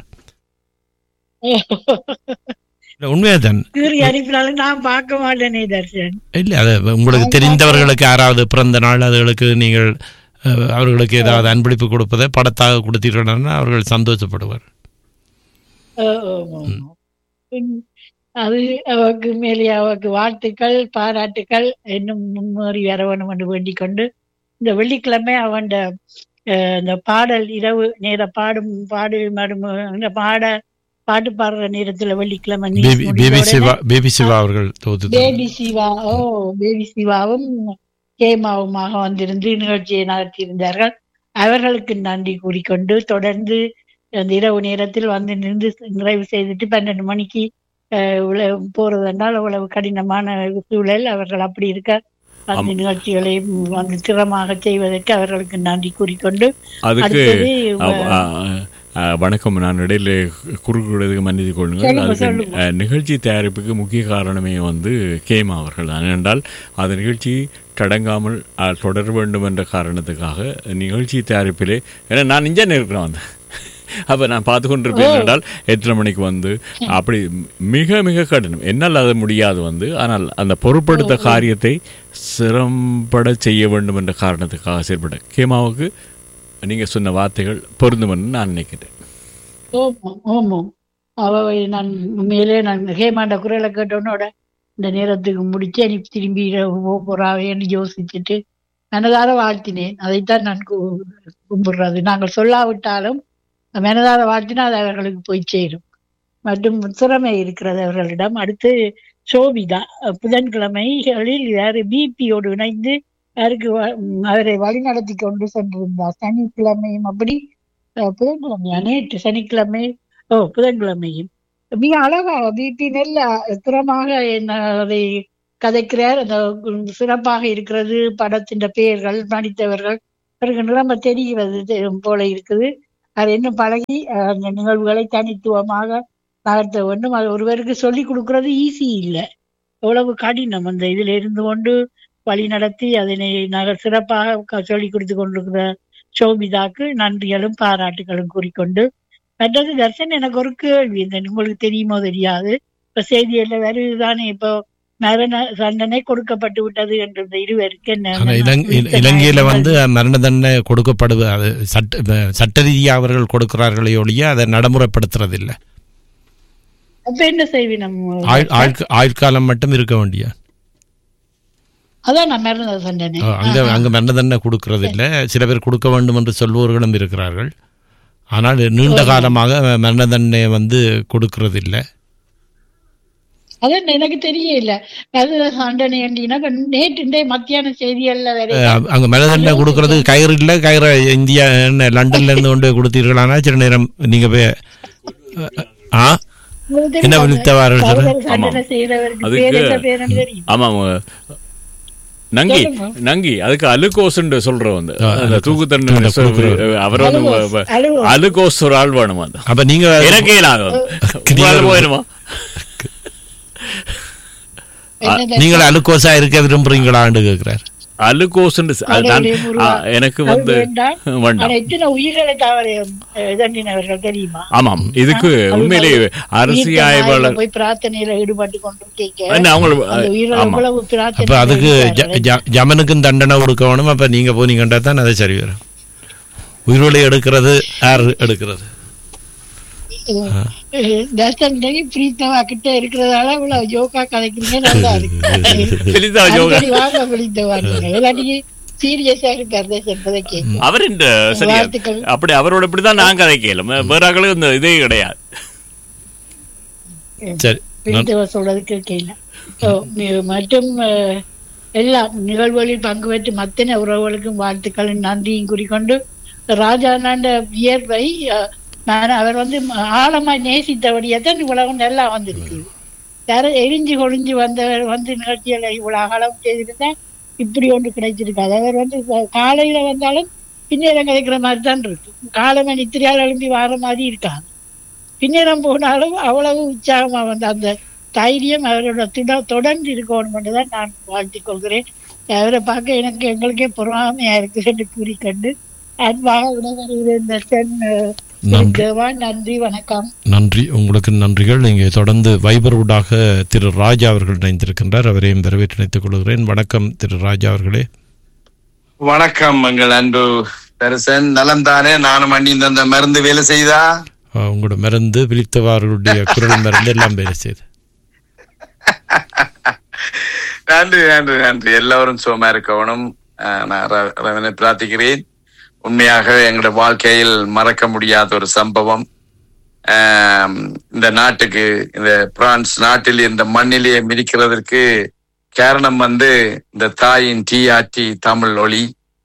உண்மையாதான் கீறி அனுப்பினாலும் நான் பார்க்க மாட்டேனே தர்ஷன். இல்ல அது உங்களுக்கு தெரிந்தவர்களுக்கு யாராவது பிறந்த நாள் அதுகளுக்கு நீங்கள் அவர்களுக்கு ஏதாவது அன்பளிப்பு கொடுப்பதை படத்தாக கொடுத்தீர்கள்னா அவர்கள் சந்தோஷப்படுவார். அது அவருக்கு மேலே அவருக்கு வாழ்த்துக்கள் பாராட்டுக்கள் இன்னும் முன்னேறி வர வேணும் என்று வேண்டிக் கொண்டு, இந்த வெள்ளிக்கிழமை அவன் இந்த பாடல் இரவு நேர பாடும் பாடு இந்த பாட பாட்டு பாடுற நேரத்துல வெள்ளிக்கிழமை பேபி சிவா அவர்கள் பேபி சிவா ஓ பேபி சிவாவும் கேமாவுமாக வந்திருந்து நிகழ்ச்சியை நடத்தியிருந்தார்கள். அவர்களுக்கு நன்றி கூறிக்கொண்டு தொடர்ந்து அந்த இரவு நேரத்தில் வந்து நின்று நிறைவு செய்துட்டு பன்னெண்டு மணிக்கு போறது என்றால் அவ்வளவு கடினமான சூழல். அவர்கள் அப்படி இருக்க அந்த நிகழ்ச்சிகளை வந்து திறமாக செய்வதற்கு அவர்களுக்கு நன்றி கூறிக்கொண்டு, அதுக்கு வணக்கம், நான் இடையில குறுக்குறதுக்கு மன்னித்து கொள்ளுங்கள். நிகழ்ச்சி தயாரிப்புக்கு முக்கிய காரணமே வந்து கேமா அவர்கள் தான். ஏனென்றால் அந்த நிகழ்ச்சி கடங்காமல் தொடர வேண்டும் என்ற காரணத்துக்காக நிகழ்ச்சி தயாரிப்பிலே, ஏன்னா நான் இங்கே இருக்கிறேன் வந்து அப்போ நான் பார்த்து கொண்டிருப்பேன் என்றால் எத்தனை மணிக்கு வந்து அப்படி மிக மிக கடினம், என்னால் அது முடியாது வந்து. ஆனால் அந்த பொருட்படுத்த காரியத்தை சிறம்பட செய்ய வேண்டும் என்ற காரணத்துக்காக செயல்பட கேமாவுக்கு நீங்கள் சொன்ன வார்த்தைகள் பொருந்துமென்னு நான் நினைக்கிறேன். ஓமாம் ஓமாம் அவை நான் உண்மையிலே நான் ஹேமாண்ட குரலை கேட்டோன்னோட இந்த நேரத்துக்கு முடிச்சு அனுப்பி திரும்பி போறாவேன்னு யோசிச்சுட்டு மனதார வாழ்த்தினேன். அதைத்தான் நான் கும்பிடுறது. நாங்கள் சொல்லாவிட்டாலும் மனதார வாழ்த்தினா அது அவர்களுக்கு போய் சேரும். மற்றும் திறமை இருக்கிறது அவர்களிடம். அடுத்து சோபிதா புதன்கிழமைகளில் யாரு பிபியோடு இணைந்து யாருக்கு அவரை வழி நடத்தி கொண்டு சென்றிருந்தார். சனிக்கிழமையும் அப்படி புதன்கிழமையா நேற்று சனிக்கிழமை ஓ புதன்கிழமையும் மிக அழகாக பிபி நல்ல திறமாக என்ன அதை கதைக்கிறார். அந்த சிறப்பாக இருக்கிறது. படத்தின் பெயர்கள், நடித்தவர்கள் அவருக்கு நிரம்ப தெரிகிறது போல இருக்குது. அது இன்னும் பழகி அந்த நிகழ்வுகளை தனித்துவமாக நகர்த்த வேண்டும். அது ஒருவருக்கு சொல்லிக் கொடுக்கறது ஈஸி இல்லை, எவ்வளவு கடினம். அந்த இதில் இருந்து கொண்டு வழி நடத்தி அதனை நகர் சிறப்பாக சொல்லிக் கொடுத்து கொண்டிருக்கிற சோபிதாக்கு நன்றிகளும் பாராட்டுகளும் கூறிக்கொண்டு, மற்றது தர்சன் எனக்கு ஒரு கேள்வி, இந்த உங்களுக்கு தெரியுமோ தெரியாது, இப்ப செய்தியில வருதுதானே, இப்போ மரண தண்டனை கொடுக்கப்பட்டு விட்டது என்ற இந்த இருவருக்கு என்ன இலங்கையில வந்து மரண தண்டனை கொடுக்கப்படுவது சட்ட சட்ட ரீதியாக அவர்கள் கொடுக்கிறார்களே ஒழிய அதை நடைமுறைப்படுத்துறது இல்லை. அப்ப என்ன செய்வி நம்ம ஆயுட்காலம் மட்டும் இருக்க வேண்டிய அதான் மரண தண்டனை அங்க அங்க மரண தண்டனை கொடுக்கறது இல்லை. சில பேர் கொடுக்க வேண்டும் என்று சொல்பவர்களும் இருக்கிறார்கள். ஆனால் நீண்ட காலமாக மரண தண்டனை வந்து கொடுக்கறது இல்லை. அதான் எனக்கு தெரியல. தண்டனை நேற்று மத்தியான செய்திகள்ல அங்க மரண தண்டனை கொடுக்கறது கயிறு இல்லை. கயிறு இந்தியா லண்டன்ல இருந்து கொண்டு கொடுத்தீர்களானா சில நேரம் நீங்க போய் என்ன விழித்தவார்கள். ஆமா நங்கி நங்கி அதுக்கு அலுகோஸ்ன்னு சொல்றோம். அந்த தூக்கு தண்டனை அவர் வந்து அலுகோஸ் ஒரு ஆள் வேணும். அப்ப நீங்க எனக்கே போயிருமா? நீங்கள் அலுகோஸா இருக்க விரும்புறீங்களான்னு கேட்கிறார். அலுகோஸ் எனக்கு வந்து ஆமாம். இதுக்கு உண்மையிலேயே அரசு ஆய்வாளர் போய் பிரார்த்தனையில ஈடுபட்டு கொண்டு அப்ப அதுக்கு ஜமனுக்கும் தண்டனை கொடுக்க வேணும். அப்ப நீங்க போனீங்கன்றா தான் அது சரி வரும். உயிரோலை எடுக்கிறது யார் எடுக்கிறது? பிரீத்தவா கிட்ட இருக்கிறதால இவ்வளவு ஜோக்கா கதைக்கிறீங்க. நல்லா இருக்கு. சீரியஸா இருக்காரு என்பதை அவர் இந்த அப்படி அவரோட இப்படிதான் நான் கதைக்கலும் வேற இந்த இதே கிடையாது. பிரீத்தவா சொல்றது கேட்கல. மற்றும் எல்லா நிகழ்வுகளில் பங்கு பெற்று மத்தின உறவுகளுக்கும் வாழ்த்துக்களின் நன்றியும் குறிக்கொண்டு ராஜாண்ட வியர்வை அவர் வந்து ஆழமாய் நேசித்தபடியத்தான் இவ்வளவு நல்லா வந்திருக்கு. யார எரிஞ்சு கொழிஞ்சு வந்தவர் வந்து நிகழ்ச்சியில இவ்வளவு அகலம் செய்திருந்தா இப்படி ஒன்று கிடைச்சிருக்காது. அவர் வந்து காலையில வந்தாலும் பின்னேரம் கிடைக்கிற மாதிரி தான் இருக்கு. காலமே நித்திரியால் எழும்பி வர மாதிரி இருக்காங்க. பின்னேரம் போனாலும் அவ்வளவு உற்சாகமா வந்து அந்த தைரியம் அவரோட திட தொடர்ந்து இருக்கணும் என்றுதான் நான் வாழ்த்திக் கொள்கிறேன். அவரை பார்க்க எனக்கு எங்களுக்கே பொறாமையா இருக்கு என்று கூறிக்கொண்டு அன்பாக விடைபெறுகிறேன். நன்றி, வணக்கம். நன்றி, உங்களுக்கு நன்றிகள். இங்கே தொடர்ந்து வைபர்வுடாக திரு ராஜா அவர்கள் இணைந்திருக்கின்றார். அவரையும் வரவேற்று நினைத்துக் கொள்கிறேன். வணக்கம் திரு ராஜா அவர்களே. வணக்கம். எங்கள் அன்பு தரிசன் நலம் தானே? நானும் அண்ணி இந்த மருந்து வேலை செய்தா? உங்களோட மருந்து விழித்தவார்களுடைய குரல் மருந்து எல்லாம் வேலை செய்து. நன்றி நன்றி நன்றி. எல்லாரும் சுகமா இருக்கணும். நான் பிரார்த்திக்கிறேன். உண்மையாக எங்களோட வாழ்க்கையில் மறக்க முடியாத ஒரு சம்பவம். இந்த நாட்டுக்கு, இந்த பிரான்ஸ் நாட்டில் இந்த மண்ணிலேயே மிதிக்கிறதற்கு காரணம் வந்து இந்த தாயின் டிஆர்டி தமிழ் ஒளி.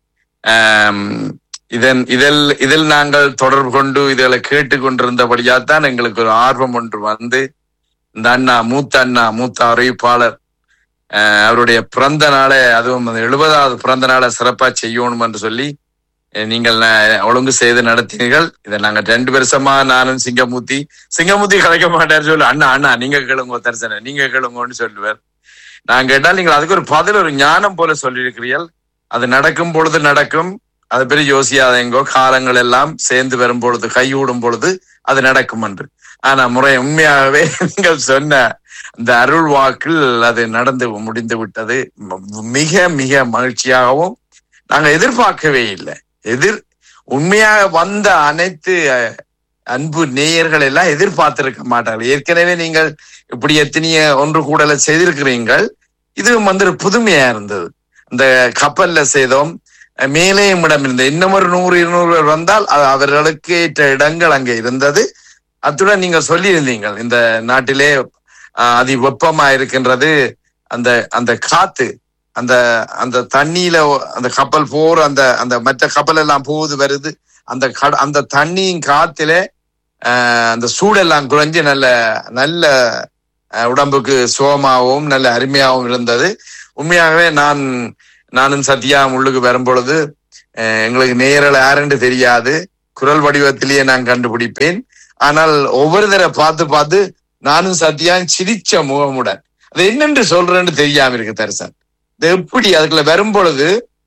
இதன் இதில் இதில் நாங்கள் தொடர்பு கொண்டு இதில் கேட்டு கொண்டிருந்தபடியாத்தான் எங்களுக்கு ஒரு ஆர்வம் ஒன்று வந்து இந்த அண்ணா மூத்த அண்ணா மூத்த அறிவிப்பாளர் அவருடைய பிறந்த நாளை, அதுவும் எழுபதாவது பிறந்த நாளை சிறப்பா செய்யணும் என்று சொல்லி நீங்கள் ஒழுங்கு செய்து நடத்தினீர்கள். இதை நாங்க ரெண்டு வருஷமா நானும் சிங்கமூர்த்தி சிங்கமூர்த்தி கலைக்க மாட்டாரு சொல்லு, அண்ணா அண்ணா நீங்க கேளுங்க தரிசன நீங்க கேளுங்கன்னு சொல்லுவார். நான் கேட்டால் நீங்கள் அதுக்கு ஒரு பதில் ஒரு ஞானம் போல சொல்லியிருக்கிறீர்கள். அது நடக்கும் பொழுது நடக்கும், அது பெரிய யோசியாதெங்கோ, காலங்கள் எல்லாம் சேர்ந்து வரும் பொழுது கையூடும் பொழுது அது நடக்கும் என்று. ஆனா முறை உண்மையாகவே நீங்கள் சொன்ன இந்த அருள் வாக்கில் அது நடந்து முடிந்து விட்டது. மிக மிக மகிழ்ச்சியாகவும் நாங்க எதிர்பார்க்கவே இல்லை. எதிர் உண்மையாக வந்த அனைத்து அன்பு நேயர்கள் எல்லாம் எதிர்பார்த்திருக்க மாட்டார்கள். ஏற்கனவே நீங்கள் இப்படி எத்தனைய ஒன்று கூடல செய்திருக்கிறீங்கள். இது வந்து ஒரு புதுமையா இருந்தது. இந்த கப்பல்ல செய்தோம், மேலேயும் இடம் இருந்தது. இன்னும் ஒரு நூறு இருநூறு பேர் வந்தால் அவர்களுக்கு ஏற்ற இடங்கள் அங்கே இருந்தது. அத்துடன் நீங்க சொல்லியிருந்தீங்கள் இந்த நாட்டிலே அதி வெப்பமா இருக்கின்றது. அந்த அந்த காத்து அந்த அந்த தண்ணியில அந்த கப்பல் போற அந்த அந்த மற்ற கப்பல் எல்லாம் போகுது வருது. அந்த கட அந்த தண்ணியின் காத்திலே ஆஹ் அந்த சூடெல்லாம் குறைஞ்சு நல்ல நல்ல உடம்புக்கு சுகமாகவும் நல்ல அருமையாகவும் இருந்தது. உண்மையாகவே நான் நானும் சத்யா உள்ளுக்கு வரும் பொழுது எங்களுக்கு நேரல் யாருன்னு தெரியாது, குரல் வடிவத்திலேயே நான் கண்டுபிடிப்பேன். ஆனால் ஒவ்வொரு தடவை பார்த்து பார்த்து நானும் சத்யா சிரிச்ச முகமுடன் அது என்னென்று சொல்றேன்னு தெரியாம இருக்கு தரிசன். இது எப்படி அதுக்குள்ள வரும் பொழுது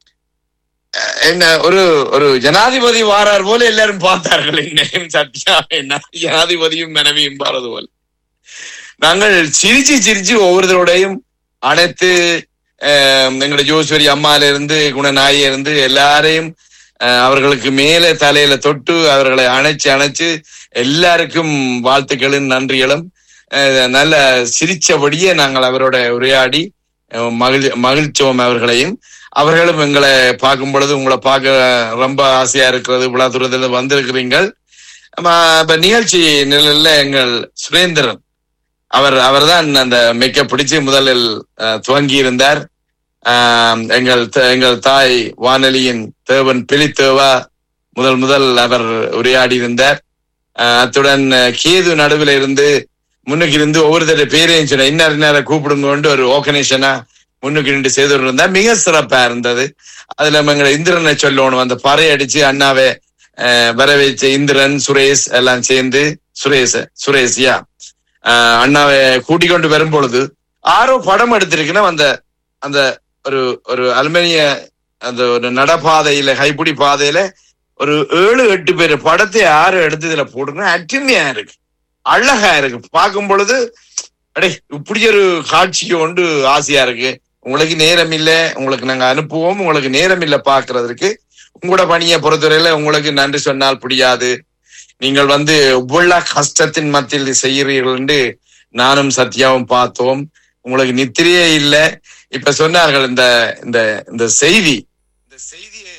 என்ன ஒரு ஒரு ஜனாதிபதி வாரார் போல எல்லாரும் பார்த்தார்கள். என்னையும் சத்யா என்ன ஜனாதிபதியும் மனைவியும் பாரது போல நாங்கள் சிரிச்சு சிரிச்சு ஒவ்வொருத்தரோடையும் அனைத்து எங்களுடைய ஜோஸ்வரி அம்மால இருந்து குணநாயில இருந்து எல்லாரையும் அவர்களுக்கு மேலே தலையில தொட்டு அவர்களை அணைச்சு அணைச்சு எல்லாருக்கும் வாழ்த்துக்களும் நன்றிகளும் நல்ல சிரிச்சபடியே நாங்கள் அவரோட உரையாடி மகிழ் மகிழ்ச்சோம் அவர்களையும். அவர்களும் எங்களை பார்க்கும் பொழுது உங்களை பார்க்க ரொம்ப ஆசையா இருக்கிறது, இவ்வளவு தூரத்துல வந்திருக்கிறீங்கள். இப்ப நிகழ்ச்சி நிலையில எங்கள் சுரேந்திரன் அவர் அவர் தான் அந்த மேக்கப் பிடிச்சு முதலில் துவங்கி இருந்தார். ஆஹ் எங்கள் எங்கள் தாய் வானொலியின் தேவன் பிலித்தேவா முதல் முதல் அவர் உரையாடி இருந்தார். அத்துடன் கேது நடுவில் இருந்து முன்னுக்கு இருந்து ஒவ்வொருத்தர பேரையும் சொன்ன இன்னொரு நேரம் கூப்பிடுங்க கொண்டு ஒரு ஆர்கனைசேஷனா முன்னுக்கு நின்று செய்து இருந்தா மிக சிறப்பா இருந்தது. அதுல எங்களை இந்திரனை சொல்லணும், அந்த பறை அடிச்சு அண்ணாவை வர வச்ச இந்திரன் சுரேஷ் எல்லாம் சேர்ந்து சுரேஷ சுரேஷ்யா ஆஹ் அண்ணாவை கூட்டிக் கொண்டு வரும் பொழுது ஆரோ படம் எடுத்திருக்குன்னா அந்த அந்த ஒரு ஒரு அலுமினிய அந்த ஒரு நடப்பாதையில கைப்பிடி பாதையில ஒரு ஏழு எட்டு பேர் படத்தை ஆறு எடுத்து இதுல போடுங்க, அருமையா இருக்கு, அழகா இருக்கு. பார்க்கும் பொழுது அடே இப்படி ஒரு காட்சிக்கு கொண்டு ஆசையா இருக்கு. உங்களுக்கு நேரம் இல்லை, உங்களுக்கு நாங்க அனுப்புவோம், உங்களுக்கு நேரம் இல்லை பாக்குறதுக்கு. உங்களோட பணியை பொறுத்தவரையில உங்களுக்கு நன்றி சொன்னால் புரியாது. நீங்கள் வந்து இவ்வளவு கஷ்டத்தின் மத்தியில் செய்கிறீர்கள் என்று நானும் சத்யாவும் பார்த்தோம். உங்களுக்கு நித்திரையே இல்லை. இப்ப சொன்னார்கள் இந்த இந்த இந்த செய்தி இந்த செய்தியை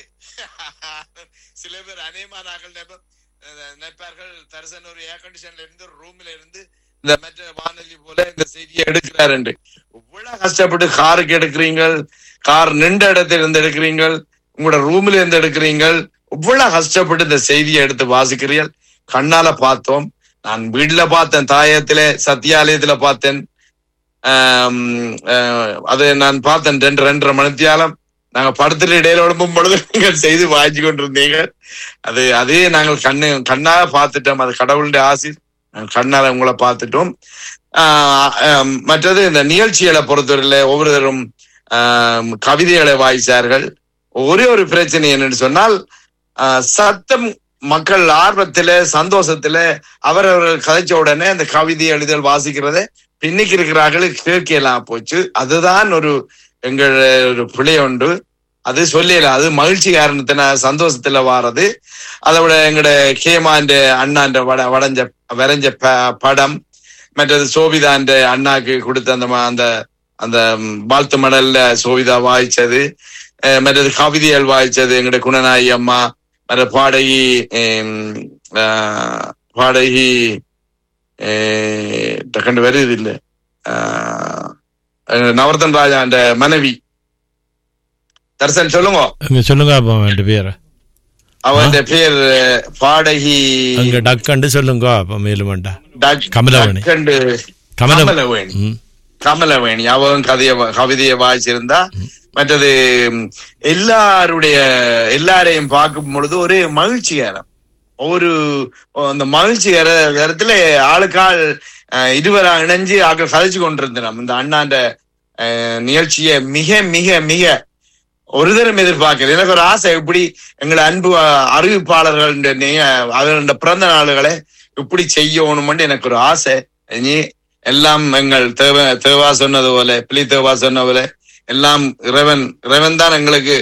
சில பேர் அநேகமானார்கள் நினைப்பார்கள் தரிசன ஒரு ஏர் கண்டிஷன்ல இருந்து ஒரு ரூம்ல இருந்து இந்த மற்ற வானொலி போல இந்த செய்தியை எடுக்கிறார் என்று. இவ்வளவு கஷ்டப்பட்டு காருக்கு எடுக்கிறீங்கள், கார் நின்ற இடத்துல இருந்து எடுக்கிறீங்கள், உங்களோட ரூம்ல இருந்து எடுக்கிறீங்கள், இவ்வளவு கஷ்டப்பட்டு இந்த செய்தியை எடுத்து வாசிக்கிறீர்கள். கண்ணால பார்த்தோம், நான் வீட்டுல பார்த்தேன், தாயத்துல சத்தியாலயத்துல பார்த்தேன். ஆஹ் அது நான் பார்த்தேன் ரெண்டு ரெண்டரை மணித்தியாலம் நாங்க படத்துல இடையில உடம்பும் பொழுது நீங்கள் செய்து வாய்ச்சி கொண்டிருந்தீங்க. அது அதே நாங்கள் கண்ணு கண்ணால பார்த்துட்டோம். அது கடவுளுடைய ஆசி, கண்ணால உங்களை பார்த்துட்டோம். ஆஹ் மற்றது இந்த நிகழ்ச்சிகளை பொறுத்தவரையில ஒவ்வொருத்தரும் ஆஹ் கவிதைகளை வாய்ச்சார்கள். ஒரே ஒரு பிரச்சனை என்னன்னு சொன்னால் ஆஹ் சத்தம் மக்கள் ஆர்வத்துல சந்தோஷத்துல அவரவர்கள் கதைச்ச உடனே அந்த கவிதை எழுதல் வாசிக்கிறத பின்னிக்கு இருக்கிறார்கள் கேட்கலாம் போச்சு. அதுதான் ஒரு எங்கள் ஒரு பிழை உண்டு. அது சொல்லல, அது மகிழ்ச்சி காரணத்தின சந்தோஷத்துல வாரது. அதோட எங்கட கேமாண்ட அண்ணாண்ட வட வடைஞ்ச வரைஞ்ச படம், மற்றது சோபிதாண்ட அண்ணாக்கு கொடுத்த அந்த அந்த அந்த வாழ்த்து மடல்ல சோபிதா வாய்ச்சது, மற்றது கவிதைகள் வாய்ச்சது எங்கட குணநாயகி அம்மா, மற்ற பாடகி பாடகி டக்கண்டு வருது இல்ல நவர்தன் ராஜா அந்த மனைவி தர்சன் சொல்லுங்க சொல்லுங்க பேர் அவன் பேர் பாடகி டக்கண்டு சொல்லுங்க மேலும் கமலவேணி கமலவேணி கமலவேணி அவன் கதைய கவிதையை வாய்ச்சிருந்தா. மற்றது எல்லாருடைய எல்லாரையும் பார்க்கும் பொழுது ஒரே மகிழ்ச்சிகரம், ஒரு அந்த மகிழ்ச்சிகர இடத்துல ஆளுக்கால் இருவரா இணைஞ்சு ஆக்கள் கதைச்சு கொண்டிருந்தோம். இந்த அண்ணாண்ட நிகழ்ச்சியை மிக மிக மிக ஒரு தரம் எதிர்பார்க்கிறேன். எனக்கு ஒரு ஆசை, இப்படி எங்களை அன்பு அறிவிப்பாளர்கள் அவர்கள பிறந்த நாளுகளை இப்படி செய்யணும்னு எனக்கு ஒரு ஆசை. எல்லாம் எங்கள் தேவ தேவா சொன்னது போல, பிளி தேவா சொன்ன போல எல்லாம் இறைவன் இறைவன் தான் எங்களுக்கு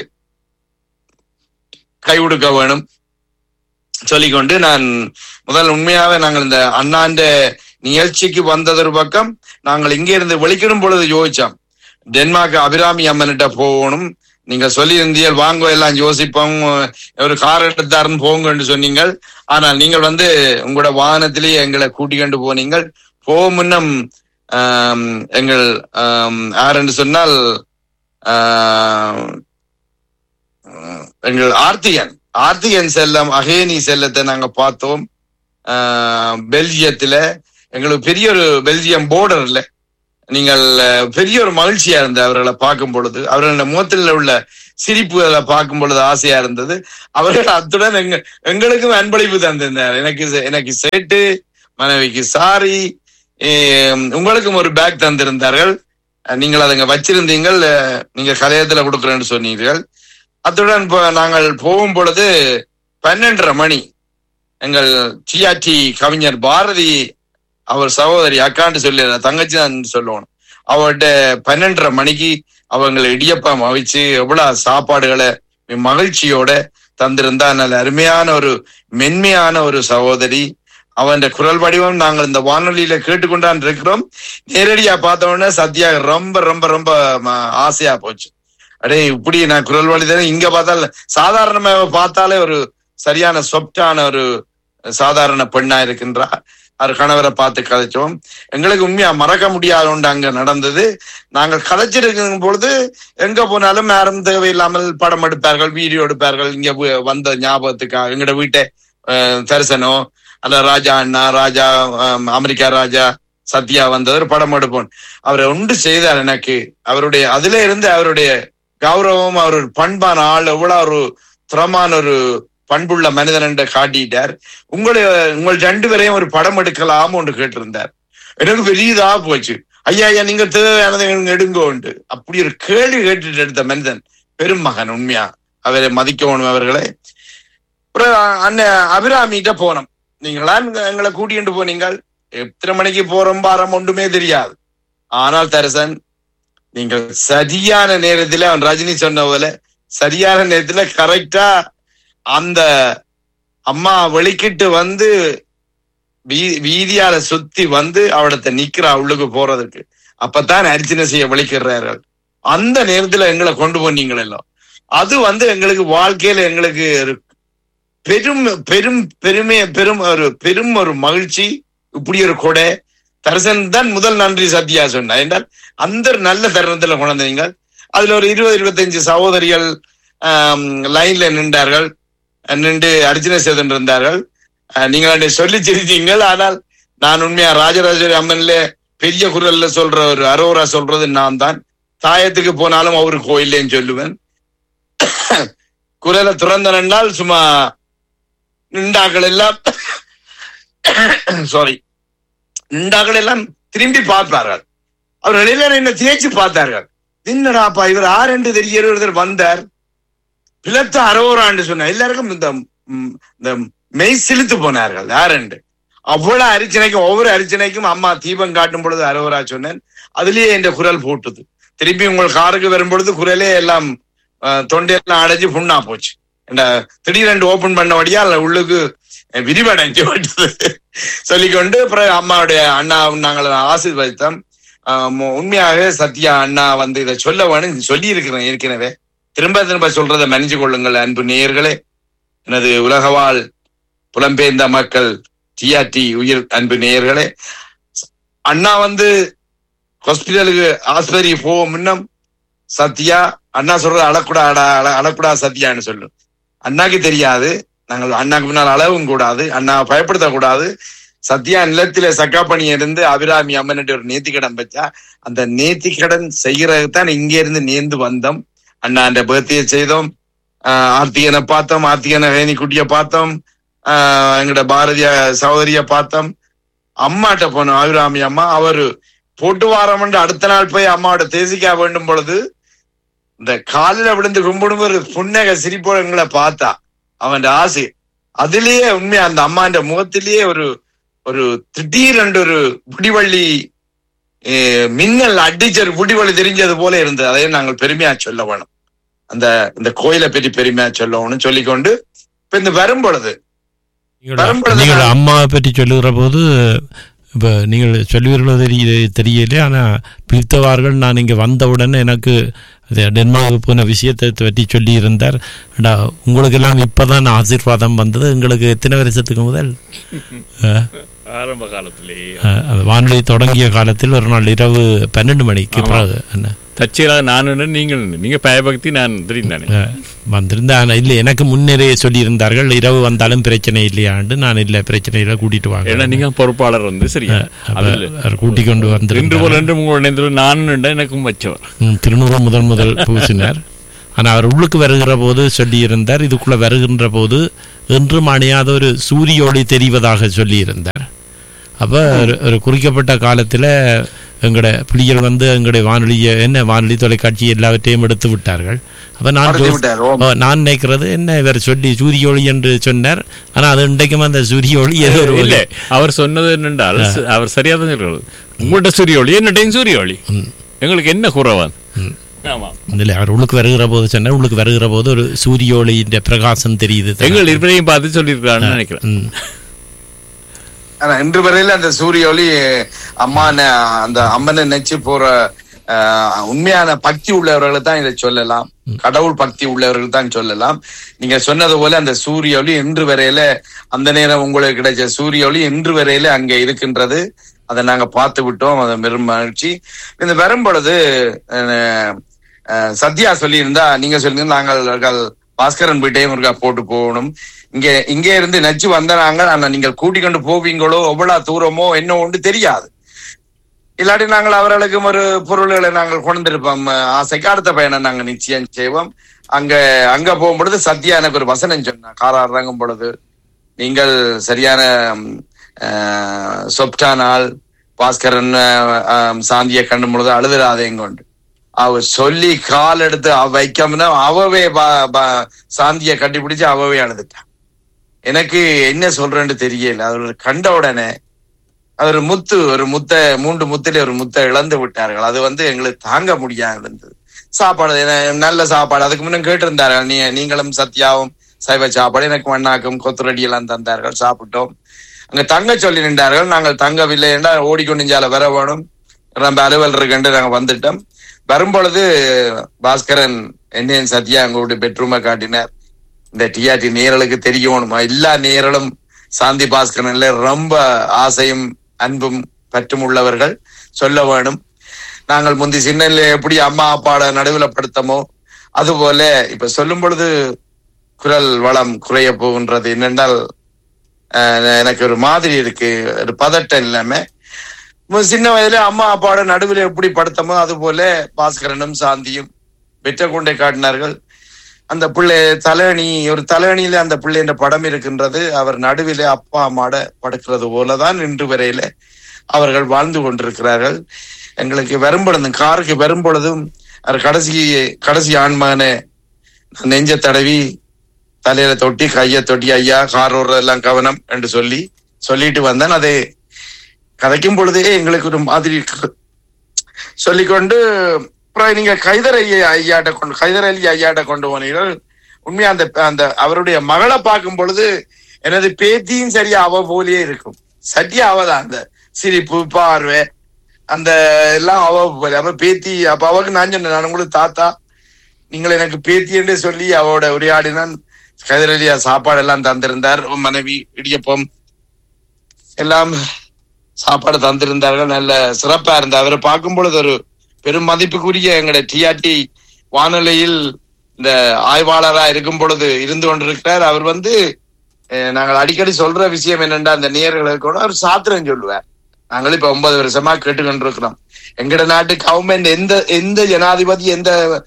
கை கொடுக்க வேணும் சொல்லிக்கொண்டு, நான் முதல் உண்மையாவே நாங்கள் இந்த அண்ணாண்ட நிகழ்ச்சிக்கு வந்தது ஒரு பக்கம், நாங்கள் இங்கே இருந்து வெளிக்கிடும் பொழுது யோசிச்சோம் டென்மார்க் அபிராமி அம்மன்கிட்ட போகணும். நீங்க சொல்லியிருந்தீர்கள் வாங்க எல்லாம் யோசிப்போம், ஒரு கார் எடுத்தாருன்னு போங்கன்னு சொன்னீங்கள். ஆனால் நீங்கள் வந்து உங்களோட வாகனத்திலேயே எங்களை கூட்டிக்கொண்டு போனீங்கள். போக முன்னம் ஆஹ் எங்கள் ஆஹ் யாருன்னு சொன்னால் ஆஹ் எங்கள் ஆர்த்திகன் ஆர்த்திகன் செல்லம் அகேனி செல்லத்தை நாங்க பார்த்தோம். ஆஹ் பெல்ஜியத்துல எங்களுக்கு பெரிய ஒரு பெல்ஜியம் போர்டர்ல நீங்கள் பெரிய ஒரு மகிழ்ச்சியா இருந்த அவர்களை பார்க்கும் பொழுது, அவர்கள முகத்தில் உள்ள சிரிப்புகளை பார்க்கும் பொழுது ஆசையா இருந்தது. அவர்கள் அத்துடன் எங்க எங்களுக்கும் அன்பளிப்பு தந்திருந்தார். எனக்கு எனக்கு சேட்டு, மனைவிக்கு சாரி, உங்களுக்கும் ஒரு பேக் தந்திருந்தார்கள். நீங்கள் அதை வச்சிருந்தீங்கள், நீங்க கலையத்துல கொடுக்குறேன்னு சொன்னீர்கள். அத்துடன் நாங்கள் போகும் பொழுது பன்னெண்டரை மணி எங்கள் டிஆர்டி கவிஞர் பாரதி அவர் சகோதரி அக்காண்டு சொல்லி தங்கச்சி தான் சொல்லணும், அவர்கிட்ட பன்னெண்டரை மணிக்கு அவங்களை இடியப்பம் அவிச்சு எவ்வளவு சாப்பாடுகளை மகிழ்ச்சியோட தந்திருந்தா. நல்ல அருமையான ஒரு மென்மையான ஒரு சகோதரி. அவன் குரல் வடிவம் நாங்கள் இந்த வானொலியில கேட்டுக்கொண்டான் இருக்கிறோம். நேரடியா பார்த்த உடனே சத்யா ரொம்ப ரொம்ப ரொம்ப ஆசையா போச்சு. அடே இப்படி நான் குரல் வழி தானே இங்க பார்த்தால சாதாரணமாக பார்த்தாலே ஒரு சரியான சொப்டான ஒரு சாதாரண பெண்ணா இருக்கின்றா. அவர் கணவரை பார்த்து கதைச்சோம். எங்களுக்கு உண்மையா மறக்க முடியாத ஒன்று அங்க நடந்தது. நாங்கள் கதைச்சிருக்கும் பொழுது எங்க போனாலும் யாரும் தேவையில்லாமல் படம் எடுப்பார்கள், வீடியோ எடுப்பார்கள். இங்க வந்த ஞாபகத்துக்காக எங்களோட வீட்டை தரிசனம் அல்ல ராஜா அண்ணா, ராஜா அமெரிக்கா ராஜா சத்யா வந்தவர் படம் எடுப்போம். அவரை ஒன்று செய்தார் எனக்கு. அவருடைய அதுல இருந்து அவருடைய கௌரவம், அவர் ஒரு பண்பான ஆள், எவ்வளவு ஒரு திறமான ஒரு பண்புள்ள மனிதன் என்று காட்டிட்டார். உங்களை உங்கள் ரெண்டு பேரையும் ஒரு படம் எடுக்கலாம் ஒன்று கேட்டிருந்தார். எனக்கு பெரியதா போச்சு. ஐயா ஐயா நீங்க தேவையானதை எடுங்கோ உண்டு. அப்படி ஒரு கேள்வி கேட்டுட்டு எடுத்த மனிதன் பெரும் மகன். உண்மையா அவரை மதிக்கணும் அவர்களை. அப்புறம் அண்ணன் அபிராமிகிட்ட போனோம். நீங்களா எங்களை கூட்டிட்டு போனீங்கள். எத்தனை மணிக்கு போறோம் பாரம் ஒன்றுமே தெரியாது. ஆனால் தரிசன் நீங்கள் சரியான நேரத்துல, அவன் ரஜினி சொன்ன போல சரியான நேரத்துல கரெக்டா அந்த அம்மா வெளிக்கிட்டு வந்து வீ வீதியால சுத்தி வந்து அவடத்தை நிக்கிறா உள்ளுக்கு போறதுக்கு. அப்பதான் அர்ச்சனை செய்ய விളിக்கிறார்கள். அந்த நேரத்துல எங்களை கொண்டு போனீங்கள் எல்லாம். அது வந்து எங்களுக்கு வாழ்க்கையில எங்களுக்கு பெரும் பெரும் பெருமை பெரும் ஒரு பெரும் ஒரு மகிழ்ச்சி. இப்படி ஒரு கொடை தரிசன் தான் முதல் நன்றி சத்யா சொன்னா. என்றால் அந்த நல்ல தருணத்துல கொண்டாந்தீங்க. அதுல ஒரு இருபது இருபத்தஞ்சு சகோதரிகள் ஆஹ் லைன்ல நின்றார்கள், நின்று அர்ச்சனை செய்து இருந்தார்கள். நீங்க சொல்லி சிரிச்சீங்கள். ஆனால் நான் உண்மையா ராஜராஜேஸ்வரி அம்மன்ல பெரிய குரல்ல சொல்ற ஒரு அரோரா சொல்றது நான் தான். தாயத்துக்கு போனாலும் அவரு கோயில்லேன்னு சொல்லுவேன். குரலை துறந்தனால் சும்மா நின்றாக்கள் எல்லாம் சாரி நின்றாக்கள் எல்லாம் திரும்பி பார்ப்பார்கள். அவர்கள் எல்லாரும் என்ன தேய்ச்சி பார்த்தார்கள். என்னடாப்பா இவர் ஆறு என்று தெரிய ஒருத்தர் வந்தார், பிளத்த அரோரான்னு சொன்ன எல்லாருக்கும் இந்த இந்த மெய் சிலுத்து போனார்கள். யாரெண்டு அவ்வளவு அரிச்சனைக்கும் ஒவ்வொரு அரிச்சனைக்கும் அம்மா தீபம் காட்டும் பொழுது அரோரா சொன்னேன். அதுலயே என் குரல் போட்டுது. திருப்பி உங்கள் காருக்கு வரும்பொழுது குரலே எல்லாம் தொண்டையெல்லாம் அடைஞ்சு புண்ணா போச்சு. திடீரென்று ஓபன் பண்ணபடியா உள்ளுக்கு விரிவடைஞ்சு போட்டது சொல்லிக்கொண்டு அப்புறம் அம்மாவுடைய அண்ணா நாங்கள் ஆசீர்வதித்தோம். உண்மையாக சத்யா அண்ணா வந்து இதை சொல்ல வேணும் சொல்லி இருக்கிறேன் ஏற்கனவே. திரும்ப திரும்ப சொல்றதை மன்னிச்சு கொள்ளுங்கள் அன்பு நேயர்களே. எனது உலகவாழ் புலம்பெயர்ந்த மக்கள் டிஆர்டி உயிர் அன்பு நேயர்களே, அண்ணா வந்து ஹாஸ்பிட்டலுக்கு ஆஸ்பத்திரி போவோம் முன்னம் சத்யா அண்ணா சொல்றது அழக்கூடா அட அழக்கூடா சத்யான்னு சொல்லும். அண்ணாக்கு தெரியாது, நாங்கள் அண்ணாக்கு முன்னால் அளவும் கூடாது, அண்ணா பயப்படுத்தக்கூடாது. சத்யா நிலத்தில சக்காப்பணி இருந்து அபிராமி அம்மன்ட்டு ஒரு நேர்த்திக்கடன் வச்சா அந்த நேர்த்திக்கடன் செய்யறதுக்கு தான் இங்க இருந்து நேர்ந்து வந்தோம். அண்ணா அந்த பேர்த்தியை செய்தோம், ஆஹ் ஆர்த்திகனை பார்த்தோம், ஆர்த்திகனை வேணி குட்டிய பார்த்தோம், ஆஹ் எங்கட பாரதிய சகோதரிய பார்த்தோம். அம்மாட்ட போனோம் அபிராமி அம்மா. அவரு போட்டு வாரம் அடுத்த நாள் போய் அம்மாவோட தேசிக்கா வேண்டும் பொழுது இந்த காலில விழுந்து கும்பிடும் ஒரு புன்னக சிரிப்போட எங்களை பார்த்தா அவன் ஆசை. அதுலயே உண்மையா அந்த அம்மாண்ட முகத்திலேயே ஒரு ஒரு திடீரென்று ஒரு புடிவள்ளி மின்னல் அடிச்சர் புடிவள்ளி தெரிஞ்சது போல இருந்தது. அதையும் நாங்கள் பெருமையா சொல்ல வேணும். அந்த இந்த கோயிலை பற்றி பெருமையா சொல்லணும்னு சொல்லிக்கொண்டு இப்ப இந்த வரும்பொழுது நீங்கள் அம்மாவை பற்றி சொல்லுகிற போது இப்போ நீங்கள் சொல்லுவீர்களோ தெரிய தெரியல. ஆனால் பிரித்தவார்கள் நான் இங்கே வந்தவுடனே எனக்கு அது டென்மார்க் போன விஷயத்தை பற்றி சொல்லி இருந்தார். உங்களுக்கு எல்லாம் இப்போதான் ஆசீர்வாதம் வந்தது. எங்களுக்கு எத்தனை வருஷத்துக்கு முதல் ஆரம்ப காலத்திலேயே வானொலி தொடங்கிய காலத்தில் ஒரு நாள் இரவு பன்னெண்டு மணிக்கு பிறகு என்ன தற்செயலாக நான் நீங்கள் நீங்க பயபக்தி நான் தெரியும் தானே வந்திருந்தேன். இல்லை, எனக்கு முன்னரே சொல்லியிருந்தார்கள் இரவு வந்தாலும் பிரச்சனை இல்லையாண்டு. நான் இல்லை, பிரச்சனையில கூட்டிட்டு வாங்க. ஏன்னா நீங்க பொறுப்பாளர் வந்து சரியா கூட்டிக் கொண்டு வந்து இன்று போல என்று உங்களோட நான் எனக்கும் வச்சவர் திருநூறு முதல் முதல் பூசினார். ஆனால் அவர் உள்ளுக்கு வருகிற போது சொல்லியிருந்தார், இதுக்குள்ள வருகின்ற போது என்றும் அணியாத ஒரு சூரிய ஒளி தெரிவதாக சொல்லியிருந்தார். அப்போ ஒரு குறிக்கப்பட்ட காலத்தில் எங்களோட பிள்ளைகள் வந்து எங்களுடைய வானொலியை என்ன வானொலி தொலைக்காட்சி எல்லாவற்றையும் எடுத்து விட்டார்கள். அப்போ நான் நான் நினைக்கிறது என்ன இவர் சொல்லி சூரிய ஒளி என்று சொன்னார். ஆனால் அது இன்றைக்கும் அந்த சூரிய ஒளி ஏதோ ஒரு இல்லை அவர் சொன்னது என்னென்றால் அவர் சரியாக தான் சொல்கிறது. உங்கள்கிட்ட சூரிய ஒளி என்னட்டையும் சூரிய ஒளி எங்களுக்கு என்ன குறவான் இல்லை அவர் உள்ளுக்கு வருகிற போது சொன்னார். உள்ளுக்கு வருகிற போது ஒரு சூரிய ஒளியின் பிரகாசம் தெரியுது. எங்கள் இருவரையும் பார்த்து சொல்லியிருக்காருன்னு நினைக்கிறேன். ஆனா இன்று வரையில அந்த சூரிய ஒளி அம்மா அந்த அம்மனை நினைச்சு போற உண்மையான பக்தி உள்ளவர்கள் தான் இதை சொல்லலாம். கடவுள் பக்தி உள்ளவர்கள் தான் சொல்லலாம். நீங்க சொன்னது போல அந்த சூரிய ஒளி இன்று வரையில அந்த நேரம் உங்களுக்கு கிடைச்ச சூரிய ஒளி இன்று வரையில அங்க இருக்கின்றது. அதை நாங்க பார்த்து விட்டோம். அதை பெரும் மகிழ்ச்சி. இந்த வரும் பொழுது சத்யா சொல்லியிருந்தா நீங்க சொல்லுங்க, நாங்கள் பாஸ்கரன் வீட்டையும் இருக்கா போட்டு போகணும். இங்க இங்கே இருந்து நச்சு வந்தாங்க. ஆனா நீங்கள் கூட்டிக் கொண்டு போவீங்களோ எவ்வளவு தூரமோ என்ன ஒன்று தெரியாது. இல்லாட்டி நாங்கள் அவர்களுக்கு ஒரு பொருள்களை நாங்கள் கொண்டிருப்போம். ஆசைக்கு அடுத்த பயணம் நாங்கள் நிச்சயம் செய்வோம். அங்க அங்க போகும் பொழுது சத்யா எனக்கு ஒரு வசனம் சொன்னா, காரா இறங்கும் பொழுது நீங்கள் சரியான சொப்டானால் பாஸ்கரன் சாந்தியை கண்டும் பொழுது அழுதுராதேங்க கொண்டு அவ சொல்லி கால் எடுத்து அவ வைக்கம்னா அவவே சாந்தியை கட்டிப்பிடிச்சு அவவே அழுதுட்டான். எனக்கு என்ன சொல்றேன்னு தெரியல. அவர் கண்ட உடனே அவர் முத்து ஒரு முத்தை மூன்று முத்திலே ஒரு முத்தை இழந்து விட்டார்கள். அது வந்து எங்களுக்கு தாங்க முடியாது இருந்தது. சாப்பாடு நல்ல சாப்பாடு அதுக்கு முன்ன கேட்டிருந்தார்கள். நீ நீங்களும் சத்யாவும் சைவ சாப்பாடு எனக்கு மண்ணாக்கும் கொத்துரடி எல்லாம் தந்தார்கள். சாப்பிட்டோம். அங்க தங்க சொல்லி நின்றார்கள். நாங்கள் தங்கவில்லை என்றால் ஓடிக்கொண்டிஞ்சால வர வேணும், ரொம்ப அலுவல் இருக்குன்னு நாங்க வந்துட்டோம். வரும்பொழுது பாஸ்கரன் என்னையும் சத்யா எங்களுடைய பெட்ரூமை காட்டினார். இந்த டிஆர்டி நேரலுக்கு தெரியணுமா, எல்லா நேரலும் சாந்தி பாஸ்கரன்ல ரொம்ப ஆசையும் அன்பும் பற்றும் உள்ளவர்கள் சொல்ல வேணும். நாங்கள் முந்தி சின்னல எப்படி அம்மா அப்பாட நடுவுல படுத்தமோ அதுபோல இப்ப சொல்லும் பொழுது குரல் வளம் குறைய போகின்றது. என்னென்றால் எனக்கு ஒரு மாதிரி இருக்கு, ஒரு பதட்டம் இல்லாம சின்ன வயதுல அம்மா அப்பாவோட நடுவில் எப்படி படுத்தமோ அது போல பாஸ்கரனும் சாந்தியும் வெற்ற கொண்டை காட்டினார்கள். அந்த பிள்ளை தலையணி ஒரு தலையணியில அந்த பிள்ளை என்ற படம் இருக்கின்றது. அவர் நடுவிலே அப்பா அம்மாட படுக்கிறது போலதான் இன்று வரையில அவர்கள் வாழ்ந்து கொண்டிருக்கிறார்கள். எங்களுக்கு வரும்பொழுது காருக்கு வரும்பொழுதும் அவர் கடைசி கடைசி ஆண்மகனை நெஞ்ச தடவி தலையில தொட்டி கையை தொட்டி ஐயா கார் ஓடுறதெல்லாம் கவனம் என்று சொல்லி சொல்லிட்டு வந்தேன். அதை கதைக்கும் பொழுதே எங்களுக்கு ஒரு மாதிரி சொல்லிக்கொண்டு அப்புறம் நீங்க கைதர் ஐயா ஐயாட்ட கொண்டு கைதர் அலி ஐயாட்ட கொண்டு போனீர்கள். உண்மையா அந்த அந்த அவருடைய மகளை பார்க்கும் பொழுது எனது பேத்தியும் சரியா அவ போலியே இருக்கும். சரியா அவதான் அந்த சிரிப்பு பார்வை அந்த எல்லாம் அவ போல அவ பேத்தி. அப்ப அவக்கு நான் சொன்னேன், நான் உங்களுக்கு தாத்தா நீங்கள் எனக்கு பேத்தி என்று சொல்லி அவரோட உரையாடினான். கைதர் அலியா சாப்பாடு எல்லாம் தந்திருந்தார். மனைவி இடியப்பம் எல்லாம் சாப்பாடு தந்திருந்தார்கள். நல்ல சிறப்பா இருந்தார். அவரை பார்க்கும் பொழுது ஒரு பெரும் மதிப்புக்குரிய எங்களுடைய டிஆர்டி வானொலியில் இந்த ஆய்வாளரா இருக்கும் பொழுது இருந்து கொண்டிருக்கிறார். அவர் வந்து நாங்கள் அடிக்கடி சொல்ற விஷயம் என்னென்றா அந்த நேயர்களுக்கு அவர் சாத்திரம் சொல்லுவார். நாங்கள் இப்ப ஒன்பது வருஷமா கேட்டுக்கொண்டிருக்கிறோம். எங்கட நாட்டு கவர்மெண்ட் எந்த எந்த ஜனாதிபதி எந்த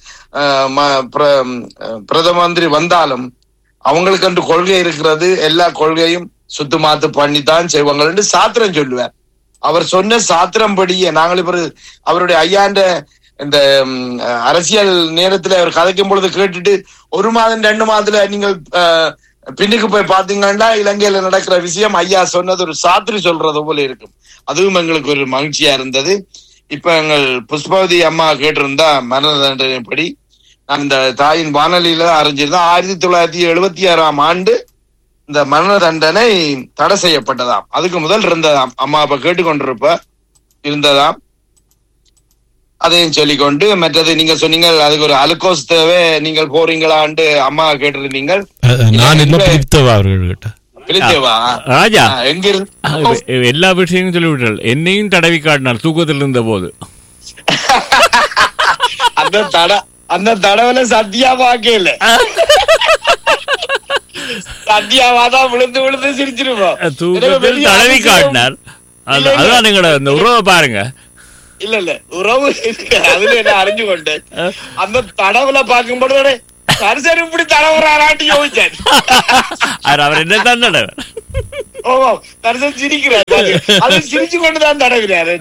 பிரதம மந்திரி வந்தாலும் அவங்களுக்கு அன்று கொள்கை இருக்கிறது. எல்லா கொள்கையும் சுத்து மாத்து பண்ணித்தான் செய்வாங்க என்று சாத்திரம் சொல்லுவார். அவர் சொன்ன சாத்திரம் படியே நாங்கள் இப்ப அவருடைய ஐயாண்ட இந்த அரசியல் நேரத்துல அவர் கதைக்கும் பொழுது கேட்டுட்டு ஒரு மாதம் ரெண்டு மாதத்துல நீங்கள் பின்னுக்கு போய் பாத்தீங்கன்னா இலங்கையில நடக்கிற விஷயம் ஐயா சொன்னது ஒரு சாத்திரி சொல்றது போல இருக்கும். அதுவும் எங்களுக்கு ஒரு மகிழ்ச்சியா இருந்தது. இப்ப எங்கள் புஷ்பவதி அம்மா கேட்டிருந்தா மரண தண்டனைப்படி அந்த தாயின் வானொலியில அறிஞ்சிருந்தா ஆயிரத்தி தொள்ளாயிரத்தி எழுபத்தி ஆறாம் ஆண்டு இந்த மரண தண்டனை தடை செய்யப்பட்டதாம். அதுக்கு முதல் இருந்ததாம். அம்மா அப்ப கேட்டுக்கொண்டிருப்ப இருந்ததாம். அதையும் சொல்லிக்கொண்டு மற்றது நீங்க சொன்னீங்க அதுக்கு ஒரு அலுக்கோஸ் தேவை நீங்கள் போறீங்களான்னு அம்மா கேட்டிருந்தீங்க. ராஜா எங்க எல்லா விஷயங்களும் சொல்லிவிட்டாள். என்னையும் தடவி காட்டினார் தூக்கத்தில் இருந்த போது. அந்த தட அந்த தடவை சத்தியா பாக்கல சத்தியாவாதான் விழுந்து விழுந்து சிரிச்சிருப்போம். தடவி காட்டினார். அதான் நீங்களோட இந்த உறவை பாருங்க. இல்ல இல்ல உறவு அதுல என்ன அறிஞ்சு கொண்டேன். அந்த தடவுல பாக்கும்போது சரி இப்படி தடவுறாராட்டி யோசிச்சேன். அவர் என்ன தான் தடவை ஓ தரிசன் சிரிக்கிறார். அது சிரிச்சு கொண்டுதான் தடவுறாரு.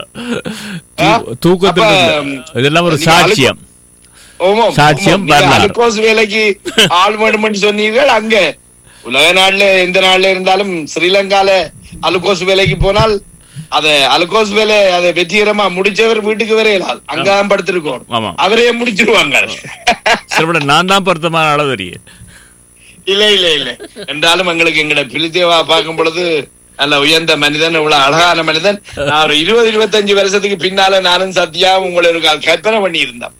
தூக்கத்தில் இதெல்லாம் ஒரு சாட்சியம். சாட்சியம் அலுகோஸ் வேலைக்கு ஆள் வேணும்னு சொன்னீர்கள். அங்க உலக நாடுல எந்த நாடுல இருந்தாலும் ஸ்ரீலங்கால அலுகோஸ் வேலைக்கு போனால் அத அலுகோஸ் வேலை அதை வெற்றிகரமா முடிச்சவர் வீட்டுக்கு வரையலாம். அங்கதான் படுத்திருக்கோம். அவரே முடிச்சிருவாங்க. நான் தான் பொருத்தமான அளவு இல்ல இல்ல இல்ல என்றாலும் எங்களுக்கு எங்கட பிலித்தேவா பார்க்கும் பொழுது நல்ல உயர்ந்த மனிதன், இவ்வளவு அழகான மனிதன். நான் ஒரு இருபது இருபத்தஞ்சு வருஷத்துக்கு பின்னால நானும் சத்யா உங்களை ஒரு கற்பனை பண்ணி இருந்தேன்.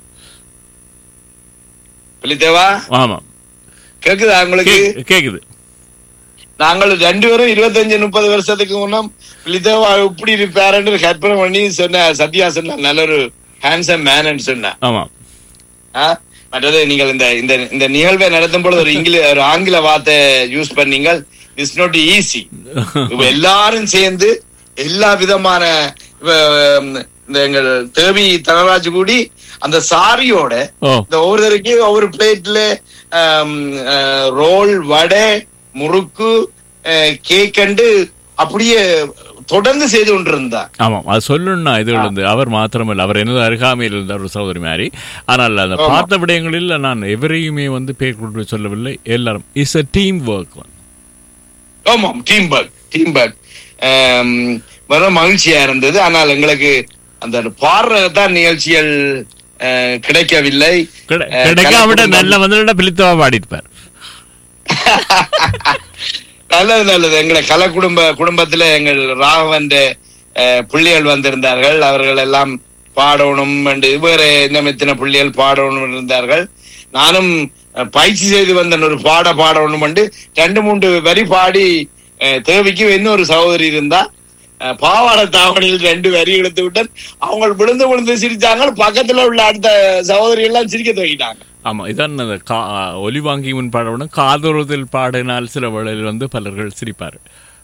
பிலித்தேவா ஆமா கேக்குதா உங்களுக்கு? கேக்குது. நாங்கள் ரெண்டு பேரும் இருபத்தஞ்சு முப்பது வருஷத்துக்கு முன்னம் பிலித்தேவா இப்படி இருப்பாருன்னு கற்பனை பண்ணி சொன்ன சத்யா சொன்ன நல்ல ஒரு ஹேண்ட்ஸம் மேன் சொன்ன. ஆமா. மற்றது நீங்கள் இந்த இந்த நிகழ்வை நடத்தும் பொழுது ஒரு இங்கிலீஷ் ஒரு ஆங்கில வார்த்தை யூஸ் பண்ணீங்க. It's not easy. எல்லாரும் சேர்ந்து எல்லா விதமான இந்த எங்கள் தேவி தனராஜ் கூடி அந்த சாரியோட இந்த ஒவ்வொருத்தருக்கு ஒவ்வொரு பிளேட்ல ரோல், வடை, முறுக்கு, கேக் கண்டு அப்படியே தொடர்ந்து செய்து கொண்டிருந்தா. ஆமாம், அது சொல்லணும்னா இது இருந்து அவர் மாத்திரமல்ல, அவர் எனது அருகாமையில் இருந்தார் ஒரு சகோதரி மாதிரி. ஆனால் அந்த பார்த்த விடயங்களில் நான் எவரையுமே வந்து பேர் கொண்டு சொல்லவில்லை. எல்லாரும் இஸ் a டீம் ஒர்க். ஆமாம், டீம் ஒர்க் டீம் ஒர்க் வர மகிழ்ச்சியா இருந்தது. ஆனால் எங்களுக்கு அந்த பாடுறதான் நிகழ்ச்சிகள் கிடைக்கவில்லை. கிடைக்காவிட நல்ல வந்து பிலித்தவா பாடிப்பார். நல்லது நல்லது. எங்களை கல குடும்ப குடும்பத்துல எங்கள் ராகவன் பிள்ளைகள் வந்திருந்தார்கள். அவர்கள் எல்லாம் பாடணும் என்று வேற இன்னும் எத்தனை பிள்ளைகள் பாடணும் இருந்தார்கள். நானும் பயிற்சி செய்து வந்தேன் ஒரு பாட பாடணும் என்று ரெண்டு மூன்று வரி பாடி தேவிக்கு இன்னொரு சகோதரி இருந்தா பாவாடை தாவணியில் ரெண்டு வரி எடுத்து விட்டேன். அவங்க விழுந்து விழுந்து சிரிச்சாங்க. பக்கத்துல உள்ள அடுத்த சகோதரி எல்லாம் சிரிக்க துவங்கிட்டாங்க. ஆமா, இதான் ஒலி வாங்கி முன் பாடணும். காதோரத்தில் பாடினால் சில வேளையில் வந்து பலர்கள் சிரிப்பாரு.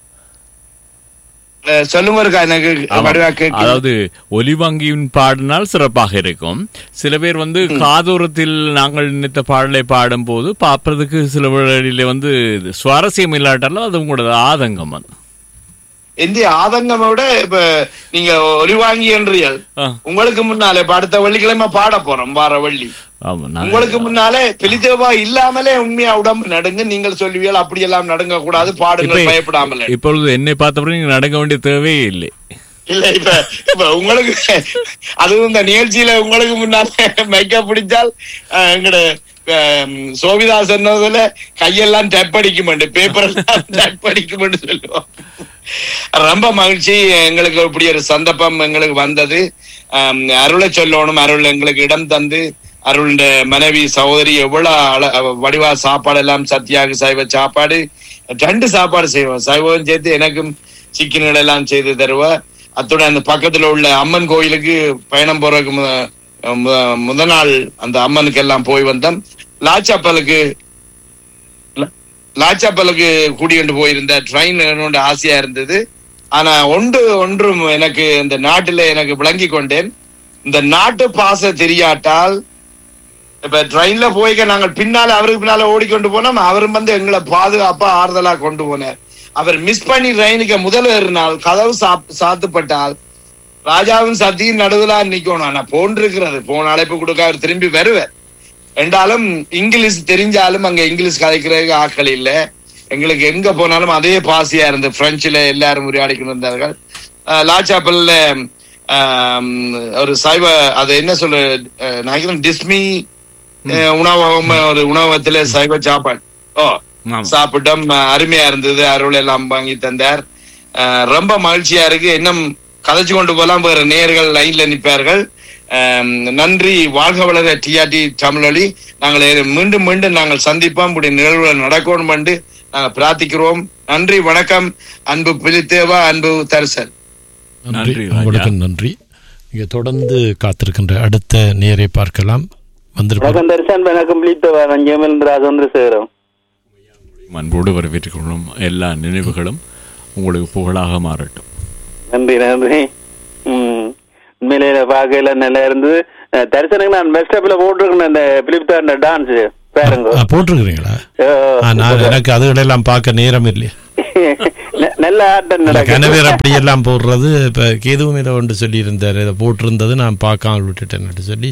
அதாவது ஒலி வாங்கியின் பாடினால் சிறப்பாக இருக்கும். சில பேர் வந்து காதோரத்தில் நாங்கள் நினைத்த பாடலை பாடும் போது பார்ப்பதற்கு சில வேளையில வந்து சுவாரஸ்யம் இல்லாட்டாலும் அது உங்களோட ஆதங்கம். எந்த ஆதங்கமை விட இப்ப நீங்க ஒலி வாங்கி என்றீர்கள். உங்களுக்கு முன்னாலே அடுத்த வெள்ளிக்கிழமை பாட போறோம். வார வெள்ளி உங்களுக்கு முன்னாலே பிலித்தேவா இல்லாமலே உண்மையா உடம்பு நடுங்க. நீங்கள் சொல்லுவீர்கள் அப்படி எல்லாம் நடுங்க கூடாது, பாடுங்கள் பயப்படாமல். இப்பொழுது என்னை பார்த்தப்பறம் நீங்க நடக்க வேண்டிய தேவையே இல்லை. இல்ல இப்ப இப்ப உங்களுக்கு அதுவும் இந்த நிகழ்ச்சியில உங்களுக்கு முன்னாலே மைக்க பிடிச்சால் எங்கட சோபிதா சொன்னதுல கையெல்லாம் டப் அடிக்கும், பேப்பர் எல்லாம் டப் அடிக்கும் சொல்லுவோம். ரொம்ப மகிழ்ச்சி. எங்களுக்கு இப்படி ஒரு சந்தர்ப்பம் எங்களுக்கு வந்தது. அருளை சொல்லணும். அருள் எங்களுக்கு இடம் தந்து அருளுடைய மனைவி சகோதரி எவ்வளவு வடிவா சாப்பாடு எல்லாம் சத்தியாக சைவ சாப்பாடு ரெண்டு சாப்பாடு செய்வோம். சைவம் சேர்த்து எனக்கும் சிக்கன்கள் எல்லாம் செய்து தருவா. அத்துடன் அந்த பக்கத்துல உள்ள அம்மன் கோயிலுக்கு பயணம் போறதுக்கு முத நாள் அந்த அம்மனுக்கு எல்லாம் போய் வந்தோம். லாச்சாப்பலுக்கு லாச்சாப்பலுக்கு கூட்டிகிட்டு போயிருந்த ட்ரெயின் ஆசையா இருந்தது. ஆனா ஒன்று ஒன்றும் எனக்கு இந்த நாட்டுல எனக்கு விளங்கி கொண்டேன். இந்த நாட்டு பாச தெரியாட்டால் இப்ப ட்ரெயின்ல போய்க்க நாங்கள் பின்னால அவருக்கு பின்னால ஓடிக்கொண்டு போனோம். அவரும் வந்து எங்களை பாதுகாப்பா ஆறுதலா கொண்டு போனார். அவர் மிஸ் பண்ணி ட்ரெயினுக்கு முதல் ஏறினால் கதவு சாத்துப்பட்டால் ராஜாவும் சத்தியும் நடுவுலா நிக்கணும். ஆனா போன்றிருக்கிறது போன அழைப்பு கொடுக்க அவர் திரும்பி வருவார். என்றாலும் இங்கிலீஷ் தெரிஞ்சாலும் அங்க இங்கிலீஷ் கதைக்கிறதுக்கு ஆட்கள் இல்ல. எங்களுக்கு எங்க போனாலும் அதே பாசியா இருந்து பிரெஞ்சுல எல்லாரும் உரையாடிக்கொண்டு இருந்தார்கள். லாச்சாப்பல்ல ஒரு சைவ அது என்ன சொல்ல நினைக்கிறேன் டிஸ்மி உணவகம் ஒரு உணவகத்துல சைவ சாப்பாடு ஓ சாப்பிட்டோம். அருமையா இருந்தது. அருள் எல்லாம் வாங்கி தந்தார். ரொம்ப மகிழ்ச்சியா இருக்கு. இன்னும் கதைச்சு கொண்டு போலாம். வேற நேயர்கள் லைன்ல நிற்பார்கள். நன்றி. வாழ்க வளர டிஆர்டி தமிழொலி. நாங்கள் மீண்டும் மீண்டும் நாங்கள் சந்திப்போம். இப்படி நிகழ்வுகள் நடக்கணும் என்று நாங்கள் பிரார்த்திக்கிறோம். நன்றி, வணக்கம். அன்பு பிலித்தேவா, அன்பு தரிசன். நன்றி, உங்களுக்கு நன்றி. இங்கே தொடர்ந்து காத்திருக்கின்ற அடுத்த நேரை பார்க்கலாம். அன்போடு வரவேற்றுக் கொள்ளும் எல்லா நினைவுகளும் உங்களுக்கு புகழாக மாறட்டும். நன்றி நன்றி. உண்மையில பார்க்கல நல்லா இருந்தது. தரிசனங்க நான் பெஸ்ட் ஸ்டெப்ல போட்டிருக்கேன் அந்த பிலிப்தாண்ட டான்ஸ் பாருங்க. போட்டிருக்கிறீங்களா? நான் எனக்கு அதுகளெல்லாம் பார்க்க நேரம் இல்லையா. நல்ல ஆட்டம் கனவேர் அப்படி எல்லாம் போடுறது. இப்ப கேதுவும் இதை ஒன்று சொல்லி இருந்தாரு, இதை போட்டிருந்தது நான் பார்க்காம விட்டுட்டேன் சொல்லி.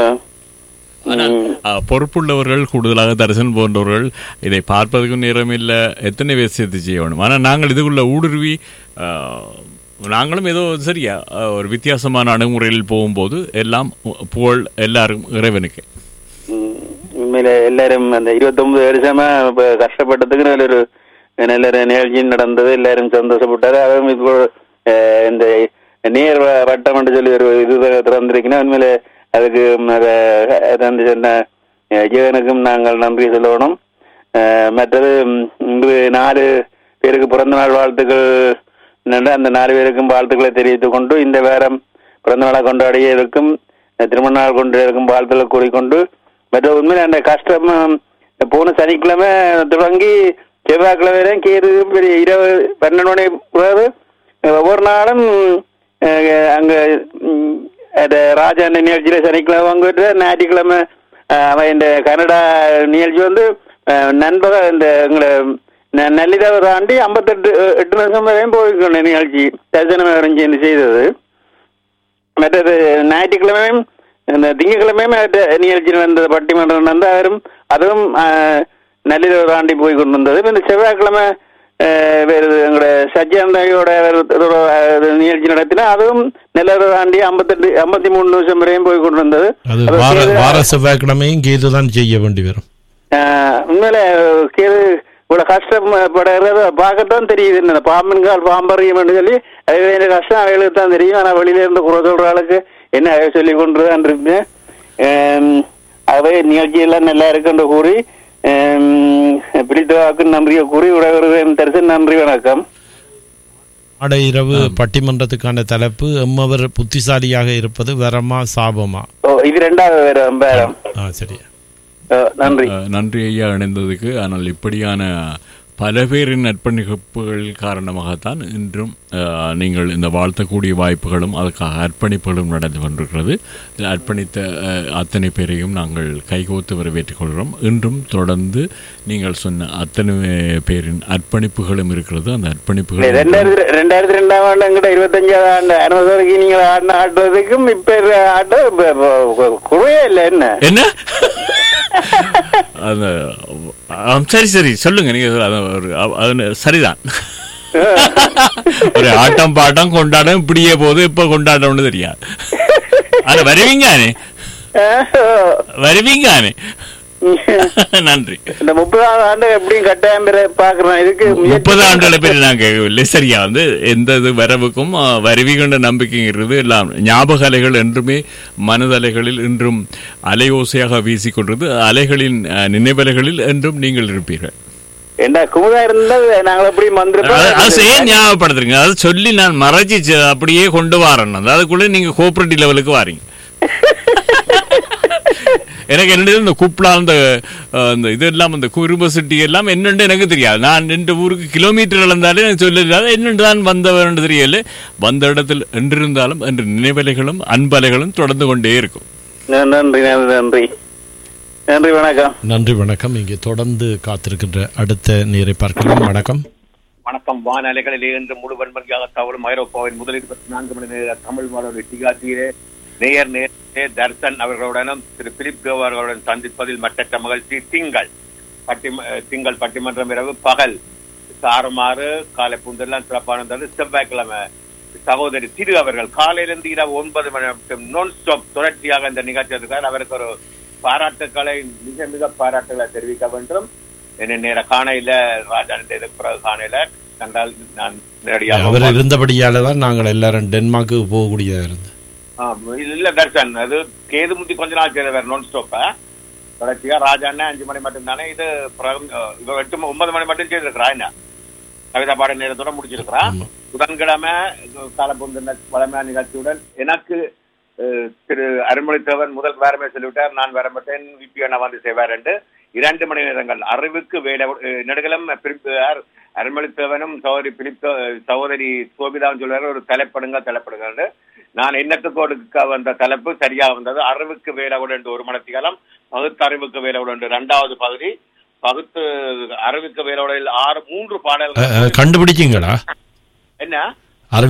பொறுப்புள்ளவர்கள் கூடுதலாக தரிசனம் போன்றவர்கள் இதை பார்ப்பதற்கும் நேரம் இல்லை, எத்தனை பேர் சேர்த்து செய்ய வேணும். ஆனால் நாங்கள் இதுக்குள்ள ஊடுருவி நாங்களும் ஏதோ சரியா ஒரு வித்தியாசமான அணுகுமுறையில் போகும்போது எல்லாம் புகழ் எல்லாரும் இறைவனுக்கு. உண்மையில எல்லாரும் அந்த இருபத்தி ஒன்பது வருஷமா கஷ்டப்பட்டதுக்கு நல்ல ஒரு நல்ல நிகழ்ச்சி நடந்தது. எல்லாரும் சந்தோஷப்பட்டாரு. அதுவும் இப்போ இந்த நேர் வட்டம் என்று சொல்லி ஒரு இது திறந்திருக்கீங்கன்னா உண்மையில அதுக்கு சொன்ன ஜீவனுக்கும் நாங்கள் நன்றி சொல்லணும். மற்றது இன்று நாலு பேருக்கு பிறந்த நாள் வாழ்த்துக்கள் அந்த நாலு பேருக்கும் வாழ்த்துக்களை தெரிவித்துக் கொண்டு இந்த வாரம் பிறந்த நாளை கொண்டாடிய இருக்கும் திருமண நாள் கொண்டு இருக்கும் வாழ்த்துக்களை கூறிக்கொண்டு மற்ற உண்மையில அந்த கஷ்டம் போன சனிக்கிழமை தொடங்கி செவ்வாய்க்கிழமை வரையும் கேது பெரிய இரவு பன்னெண்டு மணி ஒவ்வொரு நாளும் அங்க ராஜா நிகழ்ச்சியில சனிக்கிழமை வாங்கிட்டு ஞாயிற்றுக்கிழமை அவன் இந்த கனடா நிகழ்ச்சி வந்து நண்பக இந்த எங்களை நல்லிரவு தாண்டி ஐம்பத்தெட்டு எட்டு நிமிஷம் வரையும் போயிருக்கணும் நிகழ்ச்சி தரிசனம் சேர்ந்து செய்தது. மற்றது ஞாயிற்றுக்கிழமையும் இந்த திங்கக்கிழமையும் நிகழ்ச்சி வந்தது பட்டிமன்றம் வந்து அவரும் அதுவும் நல்லிரவு தாண்டி போய் கொண்டு வந்தது. இந்த செவ்வாய்க்கிழமை வேறு எங்களோட சச்சியானந்தோட நிகழ்ச்சி நடத்தினா அதுவும் நிலவரை தாண்டி ஐம்பத்தெட்டு ஐம்பத்தி மூணு நிமிஷம் வரையும் போய் கொண்டு வந்தது. செவ்வாய்க்கிழமையும் கேது தான் செய்ய வேண்டி வரும். உண்மையில கேது இவ்வளவு கஷ்டப்படுறது பார்க்கத்தான் தெரியுது. இந்த பாம்பின் கால் பாம்பறியும் சொல்லி அது கஷ்டம் அவைகளுக்கு தான் தெரியும். ஆனா வெளியில இருந்து குறை சொல்ற ஆளுக்கு என்ன அவை சொல்லி கொண்டுதான் இருப்பேன். அவை நிகழ்ச்சி எல்லாம் நல்லா இருக்குன்னு கூறி பிடித்தவாக்கு நன்றியை கூறி உடவர்கள் தரிசன நன்றி வணக்கம். ஆட இரவு பட்டிமன்றத்துக்கான தலைப்பு எம்மவர் புத்திசாலியாக இருப்பது வரமா சாபமா? இது ரெண்டாவது வேறம். சரி, நன்றி நன்றி ஐயா இணைந்ததுக்கு. ஆனால் இப்படியான பல பேரின் அர்ப்பணிப்புகள் காரணமாகத்தான் இன்றும் நீங்கள் இந்த வாழ்த்தக்கூடிய வாய்ப்புகளும் அதுக்காக அர்ப்பணிப்புகளும் நடந்து கொண்டிருக்கிறது. அர்ப்பணித்த அத்தனை பேரையும் நாங்கள் கைகோத்து வரவேற்றுக் கொள்கிறோம். இன்றும் தொடர்ந்து நீங்கள் சொன்ன அத்தனை பேரின் அர்ப்பணிப்புகளும் இருக்கிறது. அந்த அர்ப்பணிப்புகள் ரெண்டாயிரத்தி ரெண்டாம் ஆண்டு எங்கிட்ட இருபத்தஞ்சாவது ஆண்டு அனுமதி நீங்கள் ஆடின ஆடுறதுக்கும் இப்ப ஆட்ட குறையே இல்லை. என்ன என்ன அந்த சரி சரி சொல்லுங்க நீங்க. சரிதான், ஒரு ஆட்டம் பாட்டம் கொண்டாடம் இப்படியே போது இப்ப கொண்டாடம்னு தெரியாது. ஆனா வருவீங்கானே வருவீங்கானே நன்றி. இந்த முப்பதாவது ஆண்டு எப்படியும் கட்டாயம் பாக்குறோம். இதுக்கு முப்பது ஆண்டுல பேர் நான் கேட்கவில்லை. சரியா வந்து எந்த இது வரவுக்கும் வருவிகண்ட நம்பிக்கைங்கிறது எல்லாம் ஞாபக அலைகள் என்றுமே மனதலைகளில் இன்றும் அலையோசையாக வீசிக்கொண்டது. அலைகளின் நினைவலைகளில் என்றும் நீங்கள் இருப்பீர்கள். ஞாபகப்படுத்துறீங்க அதை சொல்லி நான் மறைச்சி அப்படியே கொண்டு வரேன். அதுக்குள்ள நீங்க கோஆபரேட்டிவ் லெவலுக்கு வாரீங்க. எனக்கு என்ன இந்த கூப்பிடா அந்த இதெல்லாம் அந்த யூனிவர்சிட்டி எல்லாம் என்னென்று எனக்கு தெரியாது. நான் ரெண்டு ஊருக்கு கிலோமீட்டர் இழந்தாலே எனக்கு சொல்லிடாது என்னென்று தான் வந்தவன் தெரியல. வந்த இடத்தில் என்றிருந்தாலும் என்று நினைவலைகளும் அன்பலைகளும் தொடர்ந்து கொண்டே இருக்கும். நன்றி நன்றி நன்றி வணக்கம். நன்றி வணக்கம். இங்கே தொடர்ந்து காத்திருக்கின்ற அடுத்த நேரை பார்க்கலாம். வணக்கம் வணக்கம். வானலைகளிலே என்று முழு வன்மதியாக தவறும் ஐரோப்பாவின் முதல் இருபத்தி நான்கு மணி நேர தமிழ் மாணவர் டிகாத்தீரே நேயர் நேரே தர்சன் அவர்களுடனும் திரு பிலிப் அவர்களுடன் சந்திப்பதில் மற்ற மகிழ்ச்சி. திங்கள் பட்டி திங்கள் பட்டிமன்றம் இரவு பகல் சாறுமாறு காலை பூந்தெல்லாம் சிறப்பானது. செவ்வாய்க்கிழமை சகோதரி திரு அவர்கள் காலையிலிருந்து இரவு ஒன்பது மணி நான் ஸ்டாப் தொடர்ச்சியாக இந்த நிகழ்ச்சி இருக்கார். அவருக்கு ஒரு பாராட்டுக்களை மிக மிக பாராட்டுகளை தெரிவிக்க வேண்டும். என்ன நேர காணையில ராஜான் பிறகு காணையில கண்டால் நான் நேரடியாக அவர் இருந்தபடியால தான் நாங்கள் எல்லாரும் டென்மார்க்கு போகக்கூடியதா இருந்தது. இல்ல தர்ஷன் அது கேது முந்தி கொஞ்ச நாள் செய்த வேற நான் ஸ்டாப்ப தொடர்ச்சியா ராஜாண்ணே அஞ்சு மணி மட்டும் தானே இது எட்டு ஒன்பது மணி மட்டும் செய்திருக்கிறா. என்ன கவிதா பாட நேரத்தோட முடிச்சிருக்கிறா. புதன்கிழமை காலப்பொந்து வளமையான நிகழ்ச்சியுடன் எனக்கு அஹ், திரு அருள்மொழித்தேவன் முதல் வாரமே சொல்லிவிட்டார், நான் வரமாட்டேன், விபி அண்ணா வந்து செய்வார் என்று. இரண்டு மணி நேரங்கள் அறிவுக்கு வேலை நெடுகலம் அருள்மொழித்தேவனும் சகோதரி பிலிப் சகோதரி சோபிதாவும் சொல்வார், ஒரு தலைப்படுங்க தலைப்படுங்க. நான் எண்ணத்துக்கோடு வந்த தலைப்பு சரியாக வந்தது. அறிவுக்கு வேலை உண்டு ஒரு மனத்திகாலம், பகுத்து அறிவுக்கு வேலை உண்டு இரண்டாவது பகுதி, பகுத்து அறிவுக்கு வேலை ஆறு மூன்று பாடல்கள் கண்டுபிடிச்சிங்களா? என்ன